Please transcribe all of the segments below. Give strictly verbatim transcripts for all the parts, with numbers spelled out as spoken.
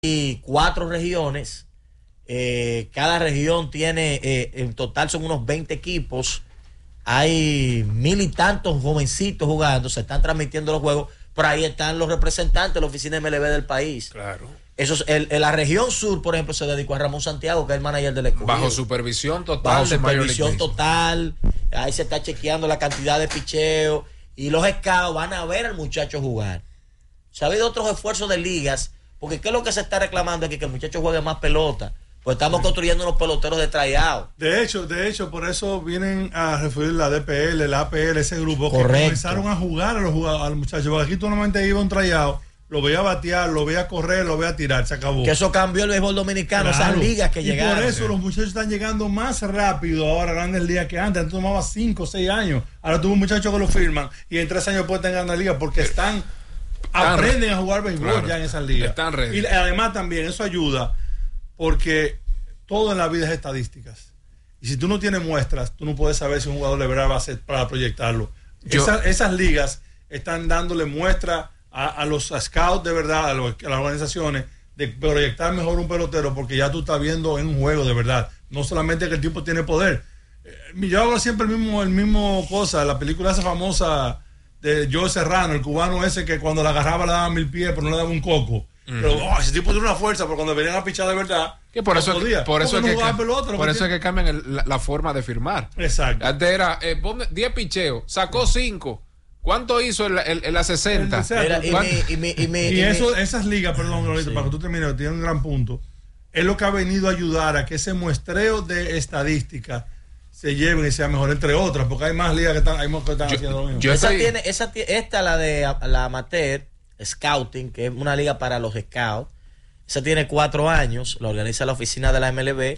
cuatro regiones. Eh, cada región tiene, eh, en total son unos veinte equipos. Hay mil y tantos jovencitos jugando, se están transmitiendo los juegos. Por ahí están los representantes de la oficina M L B del país. Claro. Eso es, el, el, la región sur, por ejemplo, se dedicó a Ramón Santiago, que es el manager del escogido. Bajo supervisión total. Bajo de supervisión total. Ahí se está chequeando la cantidad de picheo. Y los scouts van a ver al muchacho jugar. Se ha habido otros esfuerzos de ligas. Porque ¿qué es lo que se está reclamando aquí? Que el muchacho juegue más pelota. Pues estamos sí. construyendo unos peloteros de tryout. De hecho, de hecho, por eso vienen a referir la D P L, la A P L, ese grupo. Correcto. Que comenzaron a jugar a los jugadores, al muchacho. Porque aquí tú normalmente iba un tryout, lo veía batear, lo veía correr, lo veía tirar, se acabó. Que eso cambió el béisbol dominicano, claro. Esas ligas que y llegaron. Por eso los muchachos están llegando más rápido ahora a grandes ligas que antes. Antes tomaba cinco o seis años. Ahora tuvo un muchacho que lo firman y en tres años puede estar en grandes ligas porque están, aprenden a jugar béisbol claro. ya en esas ligas. Están ready. Y además también eso ayuda porque todo en la vida es estadísticas. Y si tú no tienes muestras, tú no puedes saber si un jugador de verdad va a ser para proyectarlo. Yo, Esa, esas ligas están dándole muestras a, a los scouts de verdad, a, los, a las organizaciones, de proyectar mejor un pelotero, porque ya tú estás viendo en un juego de verdad. No solamente que el tipo tiene poder. Eh, yo hago siempre el mismo, el mismo cosa. La película esa famosa de Joe Serrano, el cubano ese que cuando la agarraba le daba mil pies, pero no le daba un coco. Pero oh, ese tipo tiene una fuerza, pero cuando venían a pichar de verdad, que por eso, podía. por eso, es que, no pelota, por eso es que cambian el, la, la forma de firmar. Exacto. Antes era eh, diez picheos, sacó cinco. ¿Cuánto hizo en la, en, en la sesenta? Era, y, mi, y, mi, y, mi, y, y eso, mi... esas ligas, perdón, ahorita, sí. para que tú termines, tiene un gran punto. Es lo que ha venido a ayudar a que ese muestreo de estadística se lleven y sea mejor, entre otras, porque hay más ligas que están, hay más que están yo, haciendo lo mismo. Yo esa estoy... tiene, esa, esta, la de la amateur, Scouting, que es una liga para los scouts. Esa tiene cuatro años, la organiza la oficina de la M L B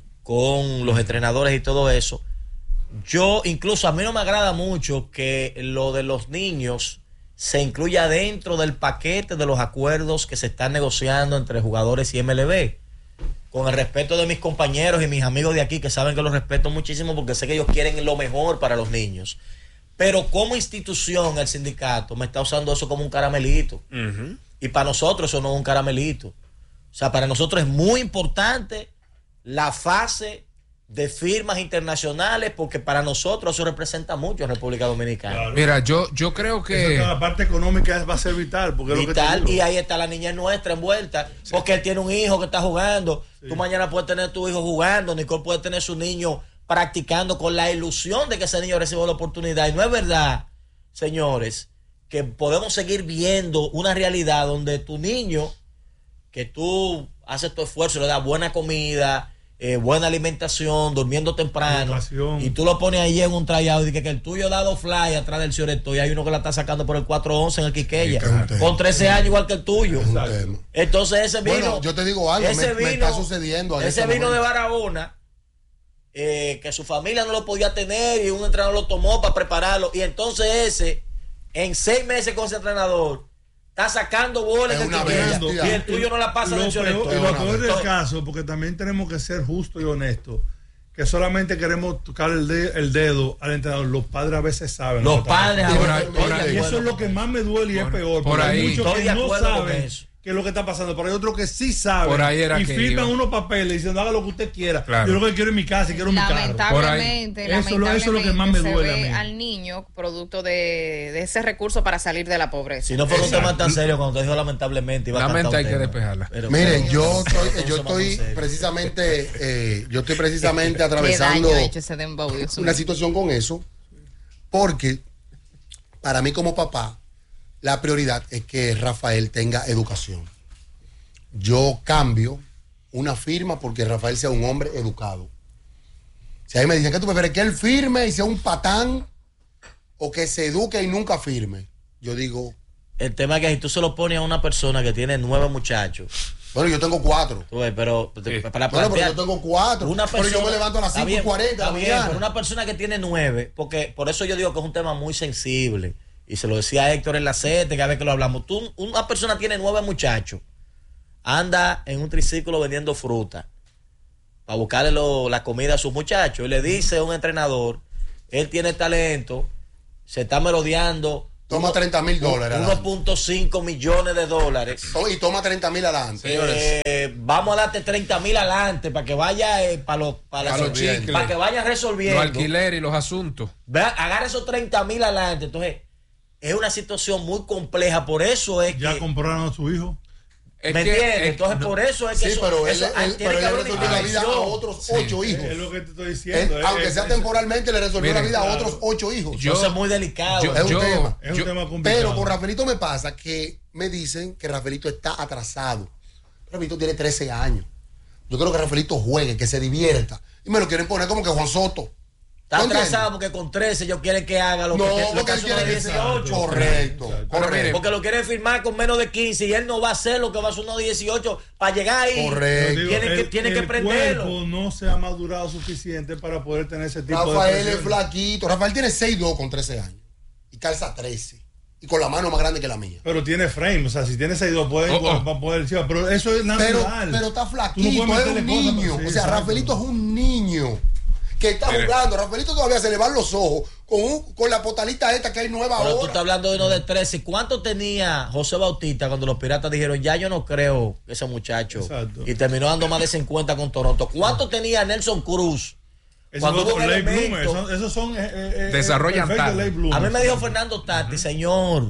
con los entrenadores y todo eso. Yo, incluso, a mí no me agrada mucho que lo de los niños se incluya dentro del paquete de los acuerdos que se están negociando entre jugadores y M L B. Con el respeto de mis compañeros y mis amigos de aquí, que saben que los respeto muchísimo porque sé que ellos quieren lo mejor para los niños. Pero como institución, el sindicato me está usando eso como un caramelito. Uh-huh. Y para nosotros eso no es un caramelito. O sea, para nosotros es muy importante la fase de firmas internacionales porque para nosotros eso representa mucho en República Dominicana. Claro. Mira, yo, yo creo que... Eso, la parte económica va a ser vital. Porque vital, es lo que y ahí está la niña nuestra envuelta, sí. porque él tiene un hijo que está jugando. Sí. Tú mañana puedes tener tu hijo jugando, Nicole puede tener su niño practicando con la ilusión de que ese niño reciba la oportunidad. Y no es verdad, señores, que podemos seguir viendo una realidad donde tu niño, que tú haces tu esfuerzo, le das buena comida, eh, buena alimentación, durmiendo temprano, educación. Y tú lo pones ahí en un tryout y que, que el tuyo da dos fly atrás del Cioreto y hay uno que la está sacando por el cuatro once en el Quiqueya, sí, con trece años igual que el tuyo. Entonces ese vino, bueno, yo te digo algo, ese me, vino, me está sucediendo ese este vino momento. de Barahona, eh, que su familia no lo podía tener y un entrenador lo tomó para prepararlo, y entonces ese en seis meses con ese entrenador está sacando bolas en el Quiqueya, y el tuyo no la pasa de el Cioreto. Y lo peor del caso, porque también tenemos que ser justos y honestos, que solamente queremos tocar el, de, el dedo al entrenador. Los padres a veces saben. Los padres ahora, por ahí, y eso es lo que más me duele y es peor. Por ahí. Hay muchos que no saben qué es lo que está pasando, pero hay otros que sí saben por ahí era y que firman iba. unos papeles diciendo haga lo que usted quiera. Claro. Yo lo que quiero es mi casa y quiero mi carro. Lamentablemente, eso, eso es lo que más me se duele ve a mí. al niño producto de, de ese recurso para salir de la pobreza. Si no fuera un tema tan serio, cuando te dijo lamentablemente, iba la a mente hay que tema. Despejarla. Pero, Miren, yo estoy, yo estoy precisamente, eh, yo estoy precisamente atravesando una situación con eso, porque para mí como papá, la prioridad es que Rafael tenga educación. Yo cambio una firma porque Rafael sea un hombre educado. Si ahí me dicen que tú prefieres que él firme y sea un patán o que se eduque y nunca firme, yo digo... El tema es que si tú se lo pones a una persona que tiene nueve muchachos... Bueno, yo tengo cuatro. Tú ves, pero sí. para bueno, pero yo tengo cuatro. Una persona, pero yo me levanto a las cinco y cuarenta. Está bien, pero una persona que tiene nueve, porque por eso yo digo que es un tema muy sensible. Y se lo decía Héctor en la sete, cada vez que lo hablamos. Tú, una persona tiene nueve muchachos, anda en un triciclo vendiendo fruta para buscarle lo, la comida a sus muchachos. Y le dice a un entrenador, él tiene talento, se está merodeando Toma treinta mil dólares. uno punto cinco millones de dólares. Y toma treinta mil adelante. Eh, vamos a darte treinta mil adelante para que vaya eh, para los para los chicles, para que vaya resolviendo los alquileres y los asuntos. Vea, agarra esos treinta mil adelante. Entonces, es una situación muy compleja. Por eso es ya que. compraron a su hijo. ¿Me entiendes? Entonces, no, por eso es que. Sí, eso, pero él, eso, él, tiene pero que él haber resolvió la vida a otros ocho sí, hijos. Es lo que te estoy diciendo. Él, es, aunque es, sea es, temporalmente, le resolvió mira, la vida claro. a otros ocho hijos. Yo, eso es muy delicado. Yo, es un yo, tema. Es un yo, tema complicado. Pero con Rafaelito me pasa que me dicen que Rafaelito está atrasado. Rafaelito tiene trece años. Yo creo que Rafaelito juegue, que se divierta. Y me lo quieren poner como que Juan Soto. Está atrasado porque con trece ellos quieren que haga lo no, que, lo porque que él hace quiere uno de que sea dieciocho. correcto, Exacto. correcto. Porque lo quieren firmar con menos de quince y él no va a hacer lo que va a hacer uno de dieciocho para llegar ahí. Correcto. Digo, Tiene que, el, tiene que el prenderlo. cuerpo no se ha madurado suficiente para poder tener ese tipo Rafael de es presiones. flaquito. Rafael tiene seis dos con trece años. Y calza trece. Y con la mano más grande que la mía. Pero tiene frame, o sea, si tiene seis dos puede, Oh, oh. va a poder decir, pero eso es Pero, natural. pero está Tú flaquito, no puedes es un meterle cosas, niño. sí, o sea, exacto. Rafaelito es un niño que está Mire. jugando. Rafaelito todavía se le van los ojos con, un, con la potalita esta que hay nueva Pero tú ahora. estás hablando de uno de trece. ¿Cuánto tenía José Bautista cuando los Piratas dijeron, ya yo no creo ese muchacho? Exacto. Y terminó dando más de cincuenta con Toronto. ¿Cuánto tenía Nelson Cruz? Eso Cuando es hubo otro un late bloomer, elemento- esos, esos son eh, eh, Desarrollan perfectos tarde. late bloomers. A mí me dijo Fernando Tati, señor,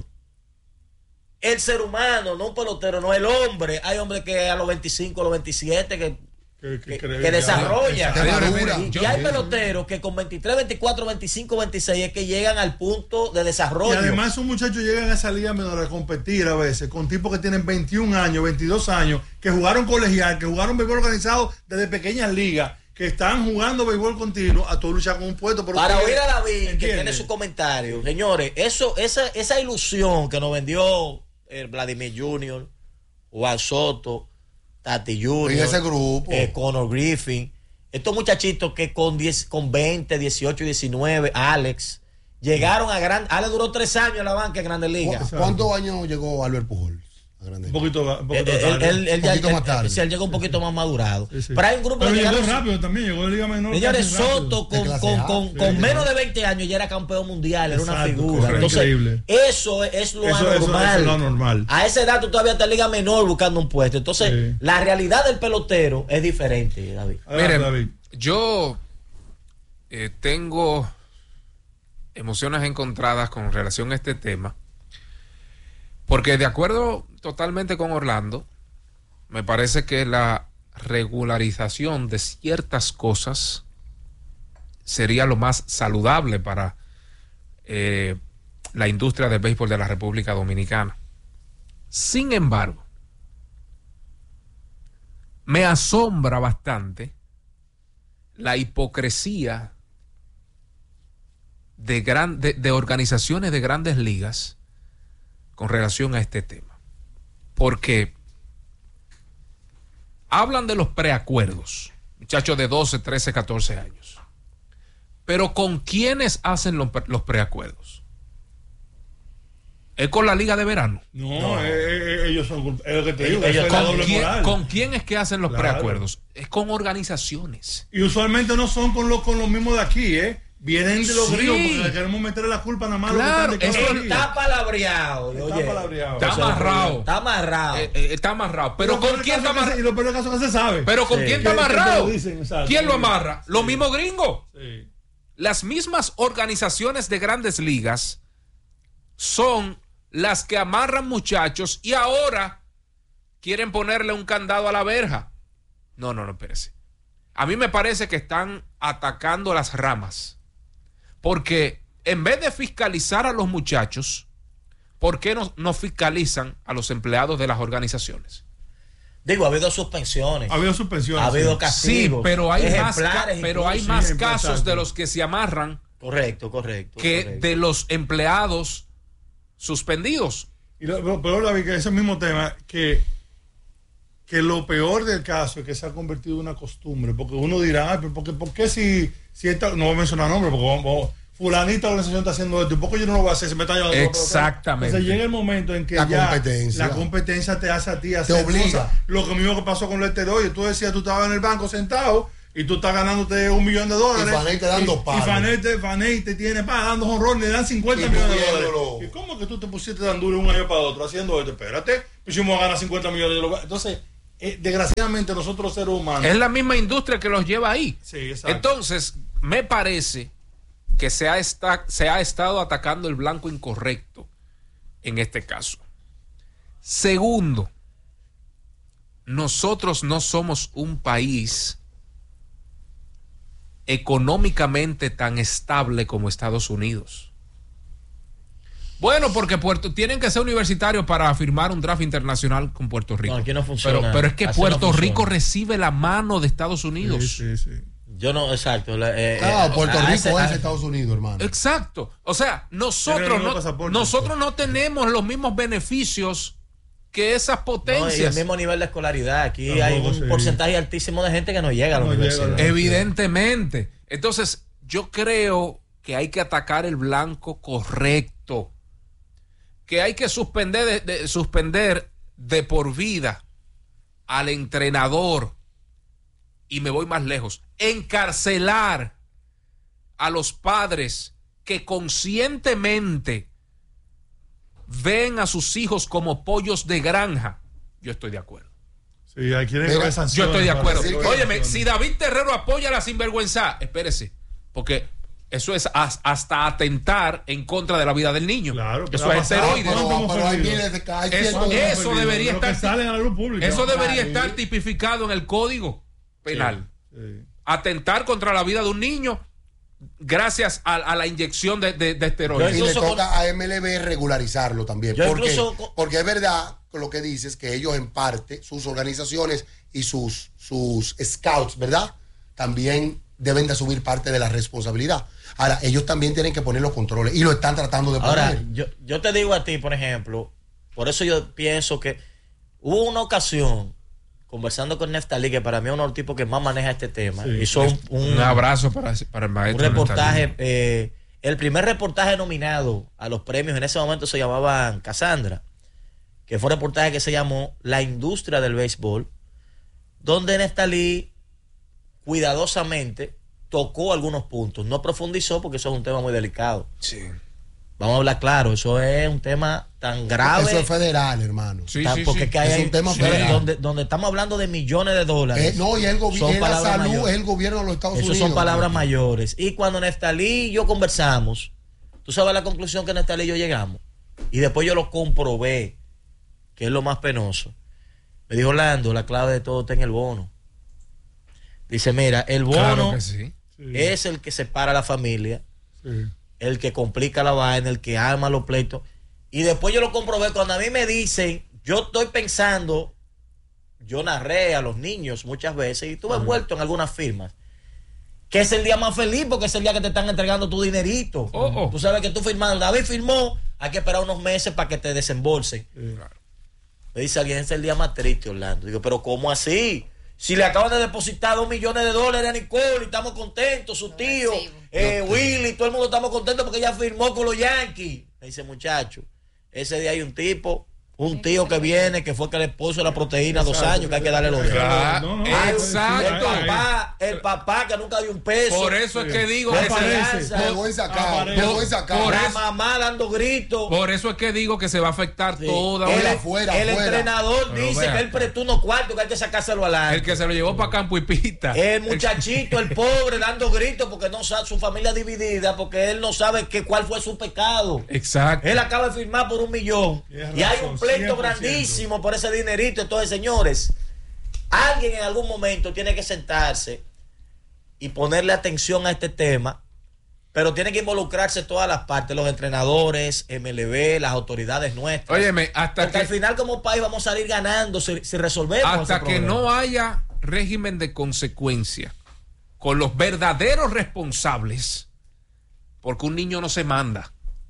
el ser humano, no un pelotero, no el hombre. Hay hombres que a los veinticinco, a los veintisiete, que, que, que, creen que ya- desarrollan. Que Señores, madura. miren, Y, yo- y hay peloteros que con veintitrés, veinticuatro, veinticinco, veintiséis es que llegan al punto de Y desarrollo. además esos muchachos llegan a esa liga menor a competir a veces con tipos que tienen veintiún años, veintidós años, que jugaron colegial, que jugaron béisbol organizado desde pequeñas ligas, que están jugando béisbol continuo a todo luchar con un puesto. Pero Para usted- oír a David, que ¿entiende? tiene su comentario, señores, eso, esa, esa ilusión que nos vendió el Vladimir Junior, Juan Soto, Tati Junior, En ese grupo. eh, Conor Griffin, estos muchachitos que con diez, con veinte, dieciocho, diecinueve, Alex, llegaron a gran, Alex duró tres años en la banca en Grandes Ligas. ¿Cu- ¿Cuántos años llegó Albert Pujol? a Grandes Un poquito, un Él, poquito él- tarde. él- él Un ya- poquito él- más tarde. sí, él llegó un poquito más madurado. Sí, sí. Pero hay un grupo Pero que llegó llegaron. rápido también, llegó de Liga Menor. Señores, casi rápido. Soto De con, clase con, A. con, Sí, con sí. menos de veinte años ya era campeón mundial, era una Exacto, figura. correcto. Entonces, Increíble. eso es lo Eso- eso- anormal. eso es lo anormal. A esa edad tú todavía estás en Liga Menor buscando un puesto. Entonces, Sí. la realidad del pelotero es diferente, David. Adelante, Miren, David. yo eh, tengo emociones encontradas con relación a este tema, porque de acuerdo totalmente con Orlando, me parece que la regularización de ciertas cosas sería lo más saludable para eh, la industria del béisbol de la República Dominicana. Sin embargo, me asombra bastante la hipocresía de, gran, de, de organizaciones de grandes ligas con relación a este tema. Porque hablan de los preacuerdos, muchachos de doce, trece, catorce años. Pero ¿con quiénes hacen los, los preacuerdos? ¿Es con la liga de verano? No, No. eh, eh, ellos son culp- es lo que te digo, Ellos- eso es la ¿Con doble quién, moral. ¿Con quién es que hacen los Claro. preacuerdos? Es con organizaciones. Y usualmente no son con los con los mismos de aquí, ¿eh? Vienen de los Sí. gringos porque le queremos meterle la culpa nada más a los que Claro, están de eso cada es- liga. Está palabreado. Está oye. palabreado. Está amarrado. Está amarrado. Eh, eh, está amarrado. Pero Y lo peor ¿con del quién está caso es que se- amarrado? Y lo peor del caso es que se sabe. Pero ¿con Sí. quién está Que- que te lo amarrado? dicen, exacto. ¿Quién lo Sí. amarra? Sí. Los mismos gringos. Sí. Las mismas organizaciones de grandes ligas son las que amarran muchachos y ahora quieren ponerle un candado a la verja. No, no, no, espérese. A mí me parece que están atacando las ramas. Porque en vez de fiscalizar a los muchachos, ¿por qué no, no fiscalizan a los empleados de las organizaciones? Digo, ha habido suspensiones. Ha habido suspensiones. Ha habido sí. castigos. Sí, pero hay más, ca- ejemplares pero hay incluso. más Sí, casos exacto. de los que se amarran Correcto, correcto. que correcto. de los empleados suspendidos. Y lo, lo peor, David, que ese mismo tema, que, que lo peor del caso es que se ha convertido en una costumbre, porque uno dirá, ay, pero ¿por qué, por qué si, si esta, no voy a mencionar nombres, porque vamos, vamos, fulanita organización está haciendo esto, ¿y por qué yo no lo voy a hacer? Se me está llevando. Exactamente. Entonces llega el momento en que La ya competencia. la competencia te hace a ti hacer obliga. cosas. Lo que mismo que pasó con los esteroides, tú decías, tú estabas en el banco sentado y tú estás ganándote un millón de dólares. Y Faney te dando palos. Y Faney te, Faney te tiene pa, dando honrón, le dan cincuenta millones de dólares. ¿Y cómo que tú te pusiste tan duro un año para otro haciendo esto? Espérate, pusimos a ganar cincuenta millones de dólares. Entonces, eh, desgraciadamente, nosotros los seres humanos. Es la misma industria que los lleva ahí. Sí, exacto. Entonces, me parece que se ha, esta, se ha estado atacando el blanco incorrecto en este caso. Segundo, nosotros no somos un país económicamente tan estable como Estados Unidos. Bueno, porque Puerto tienen que ser universitarios para firmar un draft internacional con Puerto Rico. No, aquí no funciona. Pero, pero es que Así Puerto no Rico recibe la mano de Estados Unidos. Sí, sí, sí. Yo no, exacto. Eh, Claro, eh, Puerto a Rico ese- es a- Estados Unidos, hermano. Exacto. O sea, nosotros Tienen no, los pasaportes, nosotros no tenemos los mismos beneficios que esas No, y potencias. el mismo nivel de escolaridad. Aquí Tampoco, hay un sí. porcentaje altísimo de gente que no llega a la No llega a la universidad. universidad. Evidentemente. Entonces, yo creo que hay que atacar el blanco correcto. Que hay que suspender de, de- suspender de por vida al entrenador. Y me voy más lejos. Encarcelar a los padres que conscientemente ven a sus hijos como pollos de granja. Yo estoy de acuerdo. Sí, hay quienes Mira, haber Yo sanciones estoy de para acuerdo. decir que- Óyeme, si David Terrero apoya la sinvergüenza, espérese, porque eso es as- hasta atentar en contra de la vida del niño. Claro, pero eso ha es pasado, esteroides. ¿cuánto Pero, hemos pero hay perdido? miles de ca- hay Eso- cientos de- eso Perdido, debería pero que estar- salen a la luz pública. Eso debería Sí. estar tipificado en el Código Penal. Sí. Atentar contra la vida de un niño gracias a, a la inyección de, de, de esteroides. Y le Incluso toca con- a M L B regularizarlo también. Yo Porque, incluso con- porque es verdad lo que dices, que ellos en parte, sus organizaciones y sus, sus scouts, ¿verdad? También deben de asumir parte de la responsabilidad. Ahora, ellos también tienen que poner los controles y lo están tratando de poner. Ahora, yo, yo te digo a ti, por ejemplo, por eso yo pienso que hubo una ocasión, conversando con Neftalí, que para mí es uno de los tipos que más maneja este tema, Sí. hizo un, un- Un abrazo para, para el un maestro. reportaje, Neftalí. eh, el primer reportaje nominado a los premios en ese momento se llamaban Cassandra, que fue un reportaje que se llamó La industria del béisbol, donde Neftalí cuidadosamente tocó algunos puntos, no profundizó porque eso es un tema muy delicado. Sí. Vamos a hablar claro, eso es un tema tan grave. Eso es federal, hermano. Sí, tan- sí, porque sí. es que hay- Es un tema sí, federal. donde, donde estamos hablando de millones de dólares. Eh, no, y el Son gobierno, la palabras salud mayores. es el gobierno de los Estados Esas Unidos. son palabras hermano. mayores. Y cuando Neftalí y yo conversamos, tú sabes la conclusión que Neftalí y yo llegamos. Y después yo lo comprobé, que es lo más penoso. Me dijo Orlando, la clave de todo está en el bono. Dice, mira, el bono Claro que sí. Sí. es el que separa a la familia, Sí. el que complica la vaina, el que arma los pleitos. Y después yo lo comprobé. Cuando a mí me dicen, yo estoy pensando, yo narré a los niños muchas veces y estuve envuelto en algunas firmas, que es el día más feliz porque es el día que te están entregando tu dinerito. Oh, oh. Tú sabes que tú firmaste, David firmó, hay que esperar unos meses para que te desembolsen. Sí. Me dice alguien, es el día más triste, Orlando. Digo, pero ¿cómo así? Si le acaban de depositar dos millones de dólares a Nicole y estamos contentos, su tío, recibo. eh, Willy, todo el mundo estamos contentos porque ella firmó con los Yankees. Me dice, muchacho, ese día hay un tipo, un tío que viene, que fue que le puso la proteína dos Exacto. años, que hay que darle los dedos. Claro. No, no, Exacto. El papá, el papá que nunca dio un peso. Por eso es que digo No que se, aparece. Me voy sacado, Aparece. me voy sacado. Por la eso- mamá dando gritos. por eso es que digo que se va a afectar Sí. toda el, una- afuera, el afuera. entrenador Pero dice ve que él acá. prestó unos cuartos que hay que sacárselo al el que se lo llevó para Campo y Pita. El muchachito, el pobre, dando gritos porque no sabe, su familia dividida, porque él no sabe que, cuál fue su pecado. Exacto. Él acaba de firmar por un millón. Tienes Y hay razón, un pleito cien por ciento. grandísimo por ese dinerito. Entonces, señores, alguien en algún momento tiene que sentarse y ponerle atención a este tema, pero tiene que involucrarse todas las partes, los entrenadores, M L B, las autoridades nuestras. Óyeme, hasta Porque que, al final como país vamos a salir ganando si, si resolvemos hasta ese que problema. no haya régimen de consecuencia con los verdaderos responsables, porque un niño no se manda.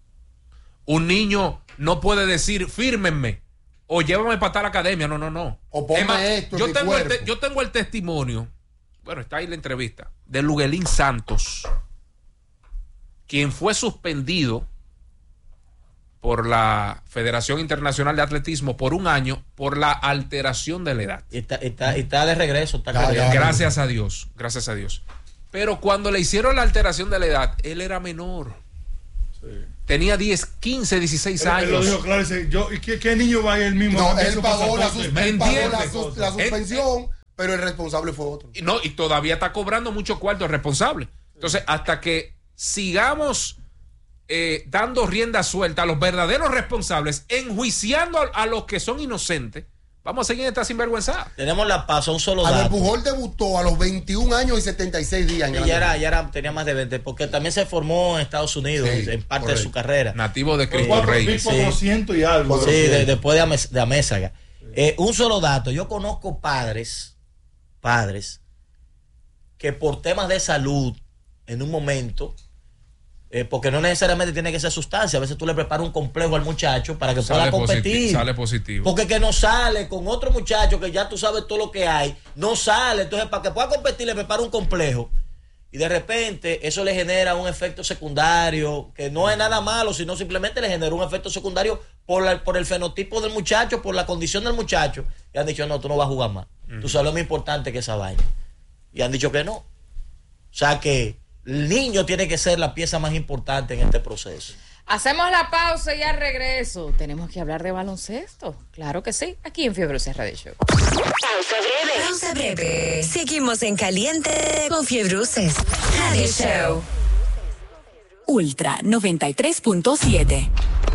Un niño no puede decir, fírmenme o llévame para tal academia. No, no, no. O ponme Es más, esto en yo mi tengo, el cuerpo. te- yo tengo el testimonio, bueno, está ahí la entrevista, de Luguelín Santos, quien fue suspendido por la Federación Internacional de Atletismo por un año por la alteración de la edad. Y está, está, está de regreso. Está ya, ya, gracias a Dios, gracias a Dios. Pero cuando le hicieron la alteración de la edad, él era menor. Sí. Tenía diez, quince, dieciséis él, años. Él lo dijo claro, dice, yo, ¿y qué, qué niño va a ir el mismo? No, él pagó, la, sus, él pagó la, sus, la suspensión, él, pero el responsable fue otro. Y, no, y todavía está cobrando mucho cuarto el responsable. Entonces, hasta que sigamos eh, dando rienda suelta a los verdaderos responsables, enjuiciando a, a los que son inocentes, vamos a seguir esta sinvergüenza. Tenemos la paz, un solo dato. dato. Pujol debutó a los veintiún años y setenta y seis días. Y ya, era, ya era, tenía más de veinte, porque también se formó en Estados Unidos, sí, en parte correcto. de su carrera. Nativo de Cristo Rey. cuatrocientos y algo. Sí, de, después de, Ames, de Amézaga. Sí. Eh, un solo dato, yo conozco padres, padres, que por temas de salud, en un momento, eh, porque no necesariamente tiene que ser sustancia, a veces tú le preparas un complejo al muchacho para que sale pueda competir. Positivo, sale positivo. Porque que no sale con otro muchacho que ya tú sabes todo lo que hay, no sale, entonces para que pueda competir le prepara un complejo y de repente eso le genera un efecto secundario, que no es nada malo, sino simplemente le genera un efecto secundario por, la, por el fenotipo del muchacho, por la condición del muchacho, y han dicho, no, tú no vas a jugar más, uh-huh. tú sabes lo más importante que esa vaina, y han dicho que no. O sea que el niño tiene que ser la pieza más importante en este proceso. Hacemos la pausa y al regreso tenemos que hablar de baloncesto. Claro que sí, aquí en Fiebre Bruces Radio Show. Pausa breve. Pausa breve. Seguimos en caliente con Fiebre Bruces Radio Show. Ultra noventa y tres punto siete.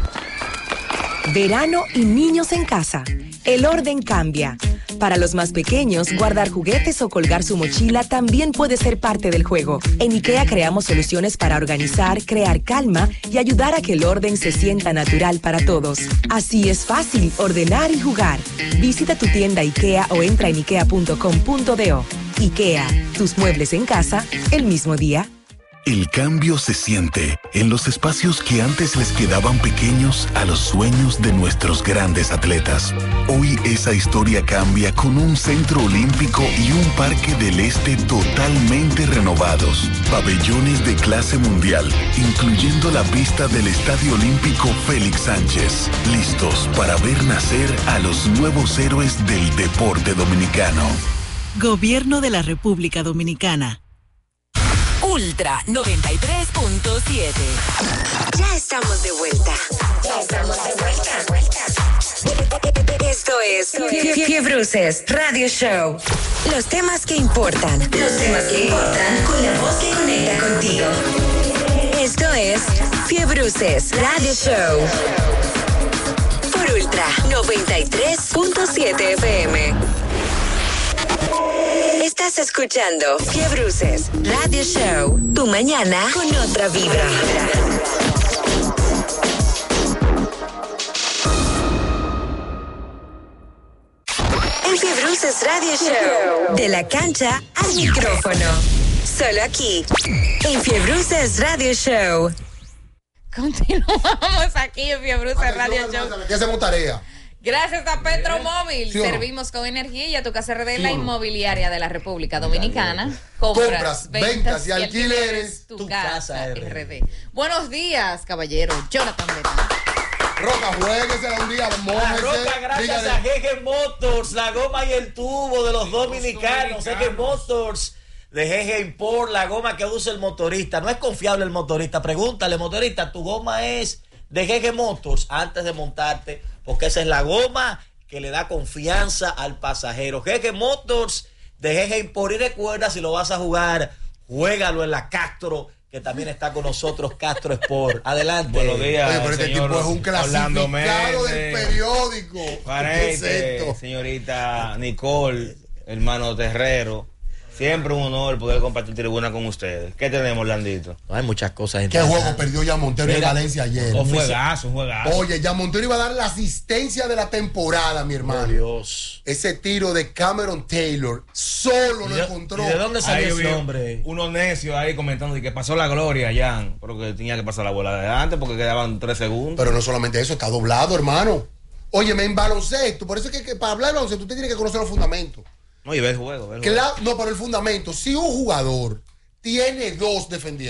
Verano y niños en casa. El orden cambia. Para los más pequeños, guardar juguetes o colgar su mochila también puede ser parte del juego. En IKEA creamos soluciones para organizar, crear calma y ayudar a que el orden se sienta natural para todos. Así es fácil ordenar y jugar. Visita tu tienda IKEA o entra en ikea punto com punto do. IKEA, tus muebles en casa el mismo día. El cambio se siente en los espacios que antes les quedaban pequeños a los sueños de nuestros grandes atletas. Hoy esa historia cambia con un centro olímpico y un parque del este totalmente renovados. Pabellones de clase mundial, incluyendo la pista del Estadio Olímpico Félix Sánchez. Listos para ver nacer a los nuevos héroes del deporte dominicano. Gobierno de la República Dominicana. Ultra noventa y tres punto siete. Ya estamos de vuelta. Ya estamos de vuelta. Esto es Fiebre Bruces Radio Show. Los temas que importan. Los temas que importan con la voz que conecta contigo. Esto es Fiebre Bruces Radio Show. Por Ultra noventa y tres punto siete F M. Estás escuchando Fiebre Bruces Radio Show. Tu mañana con otra vibra. En Fiebre Bruces Radio Show. De la cancha al micrófono. Solo aquí. En Fiebre Bruces Radio Show. Continuamos aquí en Fiebre Bruces Radio Show. ¿Qué hacemos tarea? Gracias a Petromóvil, ¿sí servimos no? con energía y a tu casa R D, ¿sí la inmobiliaria de la República Dominicana. Compras, Compras ventas, ventas y alquileres, tu, tu casa, casa R D. R D. Buenos días, caballero. Jonathan Betán. Roca, jueguese un día, La Roca, gracias dígale. a G G Motors, la goma y el tubo de los dominicanos. G G Motors de G G Import, la goma que usa el motorista. No es confiable el motorista. Pregúntale, motorista, tu goma es de G G Motors antes de montarte, porque esa es la goma que le da confianza al pasajero. G G Motors de G G Import. Y recuerda, si lo vas a jugar, juégalo en la Castro, que también está con nosotros, Castro Sport. Adelante. Buenos días. Oye, pero este señor tipo es un clasificado del periódico. Parente, señorita Nicole, hermano Terrero. Siempre un honor poder compartir tribuna con ustedes. ¿Qué tenemos, Landito? Hay muchas cosas. ¿Qué juego perdió ya Montero en Valencia ayer? Un juegazo, un juegazo. Oye, ya Montero iba a dar la asistencia de la temporada, mi hermano. Oh, Dios. Ese tiro de Cameron Taylor solo lo encontró. ¿Y de dónde salió ese hombre? Unos necios ahí comentando de que pasó la gloria, Jan. Pero que tenía que pasar la bola de antes porque quedaban tres segundos. Pero no solamente eso, está doblado, hermano. Óyeme, en baloncesto, por eso es que, que para hablar de baloncesto usted tiene que conocer los fundamentos. No, y ve el juego. Ve el claro, juego. no, pero el fundamento, si un jugador tiene dos defendiéndolo,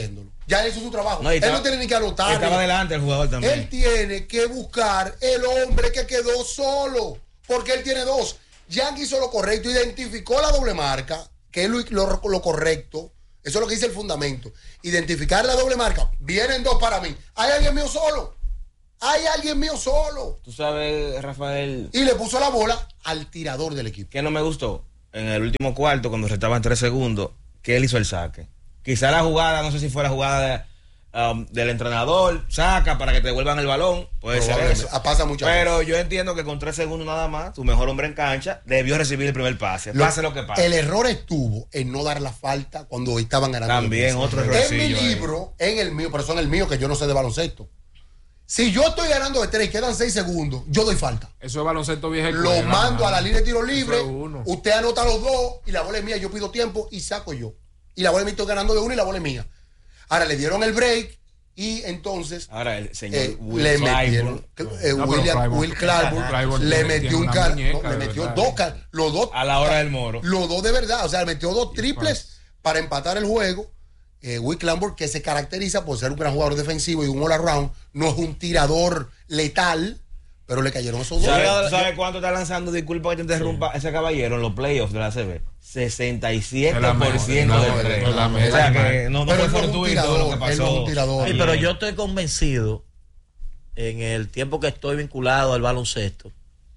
Ya hizo su trabajo. No, él estaba, no tiene ni que anotar. Estaba adelante el jugador también. Él tiene que buscar el hombre que quedó solo. Porque él tiene dos. Yankee hizo lo correcto, identificó la doble marca, que es lo, lo, lo correcto. Eso es lo que dice el fundamento. Identificar la doble marca. Vienen dos para mí. Hay alguien mío solo. Hay alguien mío solo. Tú sabes, Rafael. Y le puso la bola al tirador del equipo. ¿Qué no me gustó? En el último cuarto, cuando restaban tres segundos, que él hizo el saque. Quizá la jugada, no sé si fue la jugada de, um, del entrenador, saca para que te devuelvan el balón. Puede ser eso. Pasa muchas Pero veces. yo entiendo que con tres segundos nada más, tu mejor hombre en cancha debió recibir el primer pase. Lo, pase lo que pase. El error estuvo en no dar la falta cuando estaban ganando. También otro error. En mi libro, ahí. en el mío, pero son el mío, que yo no sé de baloncesto. Si yo estoy ganando de tres y quedan seis segundos, yo doy falta. Eso es baloncesto viejo. Lo mando a la línea de tiro libre. Usted anota los dos y la bola es mía. Yo pido tiempo y saco yo. Y la bola es mía, estoy ganando de uno y la bola es mía. Ahora le dieron el break y entonces. Ahora el señor eh, Will le Clyburn. metieron. Eh, no, William, Will Clyburn le metió un cal, no, le metió dos cal, los dos. A la hora del moro. Los dos de verdad. O sea, le metió dos triples para empatar el juego. Eh, Will Clyburn, que se caracteriza por ser un gran jugador defensivo y un all-around, no es un tirador letal, pero le cayeron esos dos. ¿Sabes sabe cuánto está lanzando? Disculpa que te interrumpa, sí. Ese caballero en los playoffs de la A C B. sesenta y siete por ciento de tres. O sea que no, no fue fortuito lo que pasó. Sí, pero yo estoy convencido, en el tiempo que estoy vinculado al baloncesto,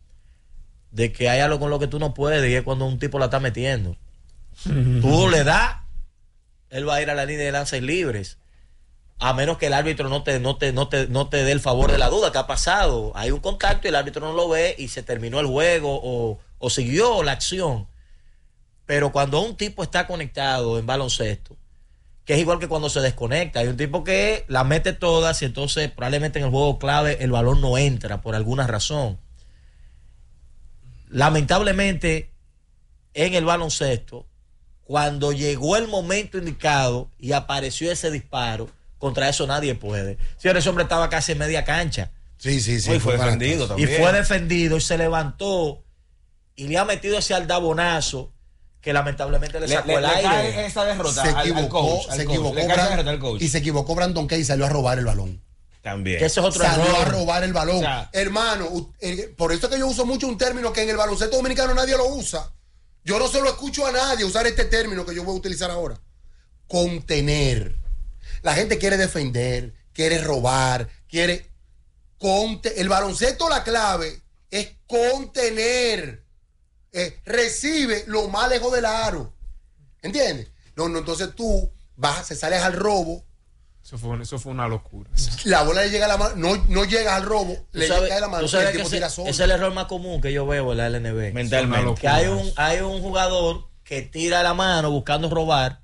de que hay algo con lo que tú no puedes, y es cuando un tipo la está metiendo. Tú le das, él va a ir a la línea de lanzas libres, a menos que el árbitro no te, no te, no te, no te dé el favor de la duda. ¿Qué ha pasado? Hay un contacto y el árbitro no lo ve y se terminó el juego o, o siguió la acción. Pero cuando un tipo está conectado en baloncesto, que es igual que cuando se desconecta, hay un tipo que la mete todas y entonces probablemente en el juego clave el balón no entra por alguna razón. Lamentablemente, en el baloncesto, cuando llegó el momento indicado y apareció ese disparo, contra eso nadie puede. Señor, ese hombre estaba casi en media cancha. Sí, sí, sí. Y fue defendido también. Y fue defendido y se levantó y le ha metido ese aldabonazo que lamentablemente le sacó le, el le aire. Cae esa derrota se al, equivocó, al coach, al se coach. equivocó Le cae esa derrota al Brandon, coach. y se equivocó Brandon Kay y salió a robar el balón. También. Que ese es otro salió error. a robar el balón. O sea, hermano, eh, por eso es que yo uso mucho un término que en el baloncesto dominicano nadie lo usa. Yo no se lo escucho a nadie usar este término que yo voy a utilizar ahora. Contener. La gente quiere defender, quiere robar, quiere... Conte el baloncesto, la clave es contener. Eh, recibe lo más lejos del aro. ¿Entiendes? No, no, entonces tú vas, se sales al robo. Eso fue, eso fue una locura. La bola le llega a la mano, no, no llega al robo, le sabes, llega a la mano. Sabes el que tipo ese, tira solo. es el error más común que yo veo en la L N B. Mentalmente. Que hay un, hay un jugador que tira la mano buscando robar,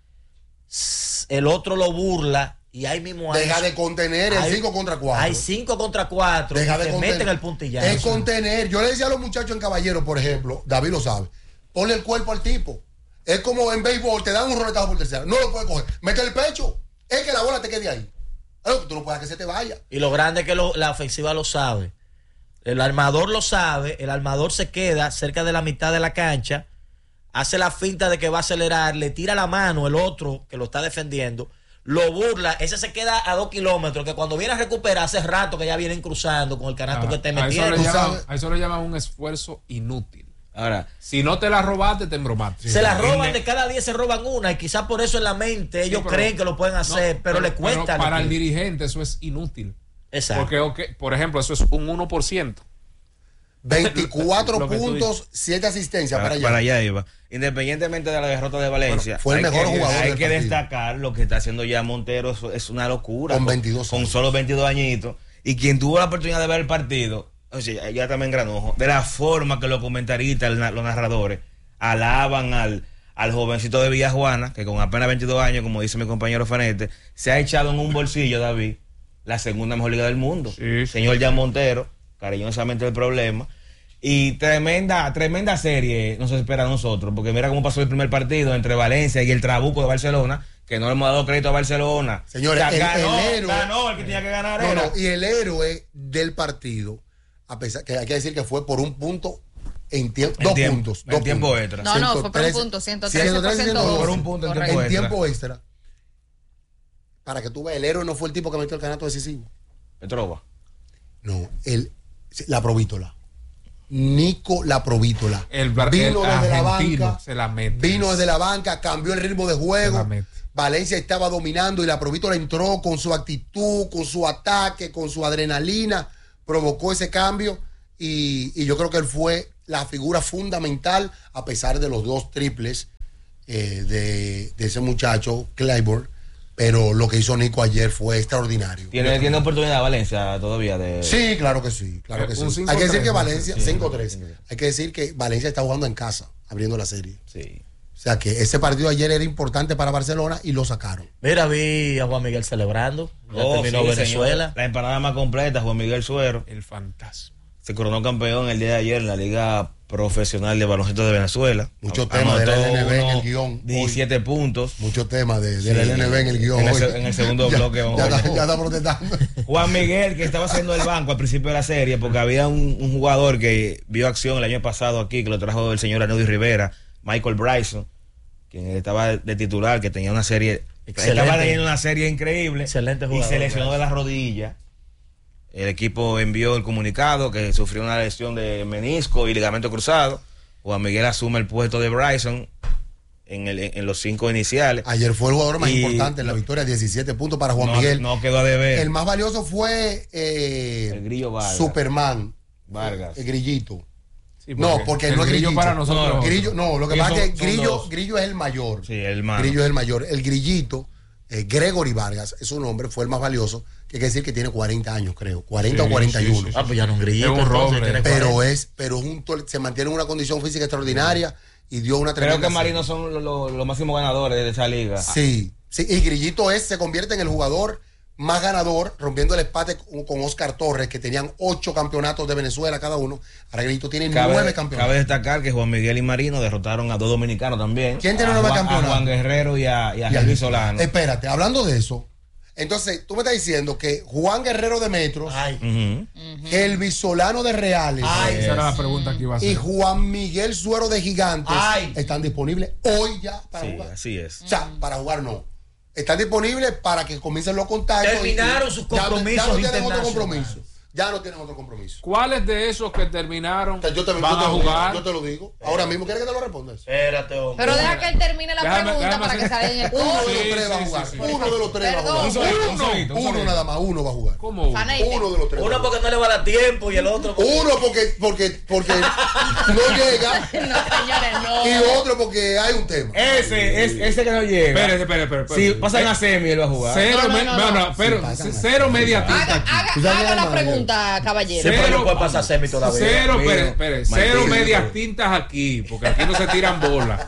el otro lo burla y ahí mismo hay... Deja de contener el cinco contra cuatro. Hay cinco contra cuatro. Deja de te contener. meten el puntillazo. Es contener. Yo le decía a los muchachos en Caballero, por ejemplo, David lo sabe, ponle el cuerpo al tipo. Es como en béisbol, te dan un roletazo por tercera. No lo puedes coger. Mete el pecho. Es que la bola te quede ahí. Tú no puedes que se te vaya. Y lo grande es que lo, la ofensiva lo sabe. El armador lo sabe. El armador se queda cerca de la mitad de la cancha. Hace la finta de que va a acelerar. Le tira la mano el otro que lo está defendiendo. Lo burla. Ese se queda a dos kilómetros. Que cuando viene a recuperar, hace rato que ya vienen cruzando con el canasto ah, que te metieron. A eso le llaman, a eso le llaman un esfuerzo inútil. Ahora, si no te la robaste, te embromaste. Se la roban, de cada diez se roban una, y quizás por eso en la mente ellos sí, pero, creen que lo pueden hacer, no, pero, pero le cuesta. Pero para el dirigente eso es inútil. Exacto. Porque, okay, por ejemplo, eso es un uno por ciento. veinticuatro puntos, siete asistencias para, para allá. Para allá iba. Independientemente de la derrota de Valencia, bueno, fue el mejor que, jugador. Hay que partido. destacar lo que está haciendo ya Montero, eso es una locura. Con veintidós Con, con solo veintidós añitos. Y quien tuvo la oportunidad de ver el partido, o sea, ya también Granojo, de la forma que los comentaristas, los narradores, alaban al, al jovencito de Villajuana, que con apenas veintidós años, como dice mi compañero Fanete, se ha echado en un bolsillo, David, la segunda mejor liga del mundo. Sí. Señor Jan Montero, cariñosamente el problema. Y tremenda, tremenda serie nos espera a nosotros, porque mira cómo pasó el primer partido entre Valencia y el Trabuco de Barcelona, que no le hemos dado crédito a Barcelona. Señores, o sea, el, ganó, el héroe. Ganó el que tenía que ganar. No, era. no, y el héroe del partido, a pesar que hay que decir que fue por un punto en tiempo, dos tiempo, puntos. En dos tiempo puntos. extra. No, no, fue por un punto, ciento trece por ciento. Por un punto en tiempo, en extra. tiempo extra. para que tú veas, el héroe no fue el tipo que metió el canasto decisivo. Petrova. No, el, la Provítola. Nico La Provítola. El, vino el desde la banca. Se la mete. Vino desde la banca, cambió el ritmo de juego. Valencia estaba dominando y La Provítola entró con su actitud, con su ataque, con su adrenalina, provocó ese cambio y, y yo creo que él fue la figura fundamental a pesar de los dos triples eh, de, de ese muchacho, Clyburn. Pero lo que hizo Nico ayer fue extraordinario. ¿Tiene, ¿tiene oportunidad Valencia todavía? De... Sí, claro que sí. Claro que sí. Hay que decir que Valencia, cinco tres. Hay que decir que Valencia está jugando en casa, abriendo la serie. Sí. O sea que ese partido ayer era importante para Barcelona y lo sacaron. Mira, vi a Juan Miguel celebrando. Ya oh, terminó sí, Venezuela. Señor. La empanada más completa, Juan Miguel Suero. El fantasma. Se coronó campeón el día de ayer en la Liga Profesional de Baloncesto de Venezuela. Muchos temas del L N B en el guión. diecisiete hoy. Puntos. Muchos temas de, del sí, L N B en el guión. En el, hoy. en el segundo ya, bloque. Ya, ya, ya está protestando. Juan Miguel, que estaba haciendo el banco al principio de la serie, porque había un, un jugador que vio acción el año pasado aquí, que lo trajo el señor Anudy Rivera, Michael Bryson, quien estaba de titular, que tenía una serie. Excelente. Estaba teniendo una serie increíble. Excelente jugador. Y se lesionó de la rodilla. El equipo envió el comunicado que sufrió una lesión de menisco y ligamento cruzado. Juan Miguel asume el puesto de Bryson en, el, en los cinco iniciales. Ayer fue el jugador más y importante en la victoria, diecisiete puntos para Juan no, Miguel. No quedó a deber. El más valioso fue eh, el Grillo Vargas. Superman Vargas. El Grillito. Sí, porque no, porque no es Grillito. Para nosotros no, grillo, no, lo que pasa es que Grillo, dos. Grillo es el mayor. Sí, el más. Grillo es el mayor. El Grillito, eh, Gregory Vargas, es su nombre, fue el más valioso. Que quiere decir que tiene cuarenta años, creo. cuarenta sí, o cuarenta y uno. Sí, sí, sí. Ah, pues ya no es un grillito. Es un roble. Pero es, pero junto, se mantiene en una condición física extraordinaria y dio una tremenda. Creo que Marinos son los lo, lo máximos ganadores de esa liga. Sí, sí. Y Grillito es, se convierte en el jugador más ganador, rompiendo el empate con, con Oscar Torres, que tenían ocho campeonatos de Venezuela cada uno. Ahora Grillito tiene cabe, nueve campeonatos. Cabe destacar que Juan Miguel y Marino derrotaron a dos dominicanos también. ¿Quién tiene nueve campeonatos? A Juan Guerrero y a, y a Helvi Solano. Espérate, hablando de eso. Entonces, tú me estás diciendo que Juan Guerrero de Metros, Ay. Uh-huh. Helvi Solano de Reales, Ay, esa era la pregunta que iba a hacer. Y Juan Miguel Suero de Gigantes Ay. están disponibles hoy ya para sí, jugar. Así es. O sea, para jugar no. Están disponibles para que comiencen los contactos. Terminaron y, y sus compromisos. Ya, ya no tienen otro compromiso. Ya no tienen otro compromiso. ¿Cuáles de esos que terminaron yo te, van yo te a jugar? Yo te lo digo. Ahora mismo, ¿quieres que te lo responda? Espérate, hombre. Pero deja que él termine la déjame, pregunta déjame para hacer... que salga en el Uno coro. de los tres sí, va a sí, jugar. sí, sí. Uno de los tres va a jugar. Un solito, un solito, un Uno solito. nada más, uno va a jugar. ¿Cómo uno? Uno de los tres. Uno porque no le va a dar tiempo y el otro porque... Uno porque, porque, porque no llega. No, señores, no. Y otro porque hay un tema. Ese, es, ese que no llega. Espérate, espérate, espérate. Si pasan a semi, él va a jugar. Cero, No, no, me, no, no, no. no, pero Sí, cero media tinta Haga, aquí. haga, haga la pregunta, caballero. Sí, pero Cero, no puede pasar semi todavía. Cero, Mío, espere, espere, cero Martín, medias mío. tintas aquí, porque aquí no se tiran bolas.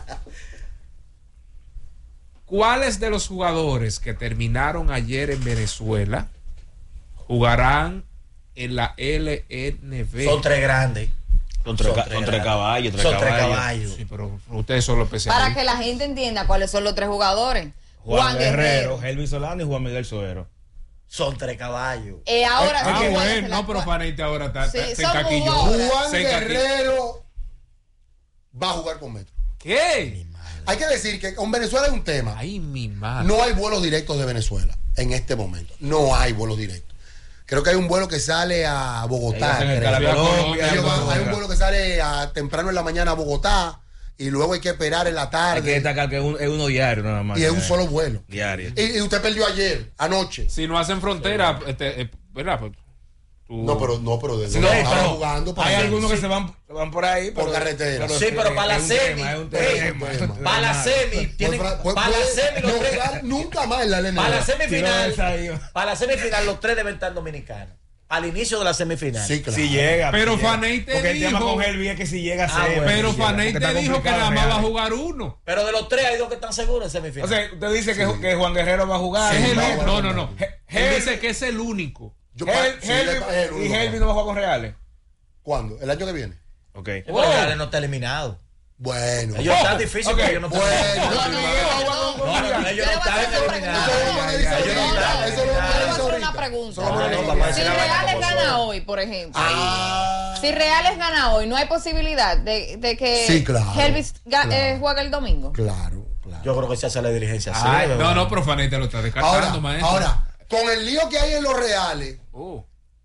¿Cuáles de los jugadores que terminaron ayer en Venezuela jugarán en la L N B? Son tres grandes. Son tres, Son ca- tres son tres grandes. caballos. Tres Son tres caballos. caballos. Sí, pero ustedes son los especialistas. Para que la gente entienda cuáles son los tres jugadores. Juan, Juan Guerrero, Guerrero. Helvi Solano y Juan Miguel Suero. Son tres caballos. Eh, ahora Ah, sí, bueno, se la- no, pero Fanete ahora está, Sí, está- se son encaquilló. jugadores. Juan Se encaquilló. Guerrero va a jugar con Metro. ¿Qué? Hay que decir que con Venezuela hay un tema. Ay, mi madre. No hay vuelos directos de Venezuela en este momento. No hay vuelos directos. Creo que hay un vuelo que sale a Bogotá. Ellos hacen creo. escala Colombia, Colombia, Ellos van- Colombia. hay un vuelo que sale a, temprano en la mañana a Bogotá y luego hay que esperar en la Hay que tarde. destacar que es, un, es uno diario nada más. Y es un Eh, solo vuelo. Diario. Y, y usted perdió ayer, anoche. Si no hacen frontera, este, eh, ¿verdad? Pues, tú- No, pero no, pero desde Sí, no, estaba pero jugando. Hay para- algunos que se van, se van por ahí. Por pero- carretera. Sí, pero para la es un semi, tema, es un ey, tema, es un tema. Para la semi, tienen, Pues, pues, para la pues, semi los no tres, jugar nunca más en la L N B. para la Tiró semifinal, esa ahí. para la semifinal los tres deben estar dominicanos. Al inicio de la semifinal. Sí, claro. Si llega. Pero si llega. Faney te Porque el tema dijo- con Helvi es que si llega a Ah, ser. bueno. Pero si llega, Faney porque te está dijo que complicado, nada más va a Real. jugar uno. Pero de los tres hay dos que están seguros en semifinal. O sea, usted dice que, que Juan Guerrero va a jugar. Es y el- va a no, jugar. no, no. He- Él Hel- dice que es el único. Yo, Hel- sí, Helvi- es el y único. Helvi no va a jugar con Reales. ¿Cuándo? ¿El año que viene? Ok. Sí, pero Reales no está eliminado. Bueno. Ellos están difíciles, ok, pero ellos no están bueno. eliminados. No, no, No, no, no, ellos no están eliminados. Eso lo van a decir Ellos no ahorita. están Eso lo van a Yo le voy a decir hacer una ahorita. pregunta. Eso lo van a No, no, decir vamos a ahorita. Si decir la vaina Reales como gana son. hoy, por ejemplo. Ah. Si Reales gana hoy, ¿no hay posibilidad de, de que Sí, claro, Helvis ga- claro. eh, juegue el domingo? Claro, claro. Yo creo que se hace la dirigencia así. Ay, no, no, pero Fanny te lo está descartando, ahora, maestro. Ahora, con el lío que hay en los Reales, uh.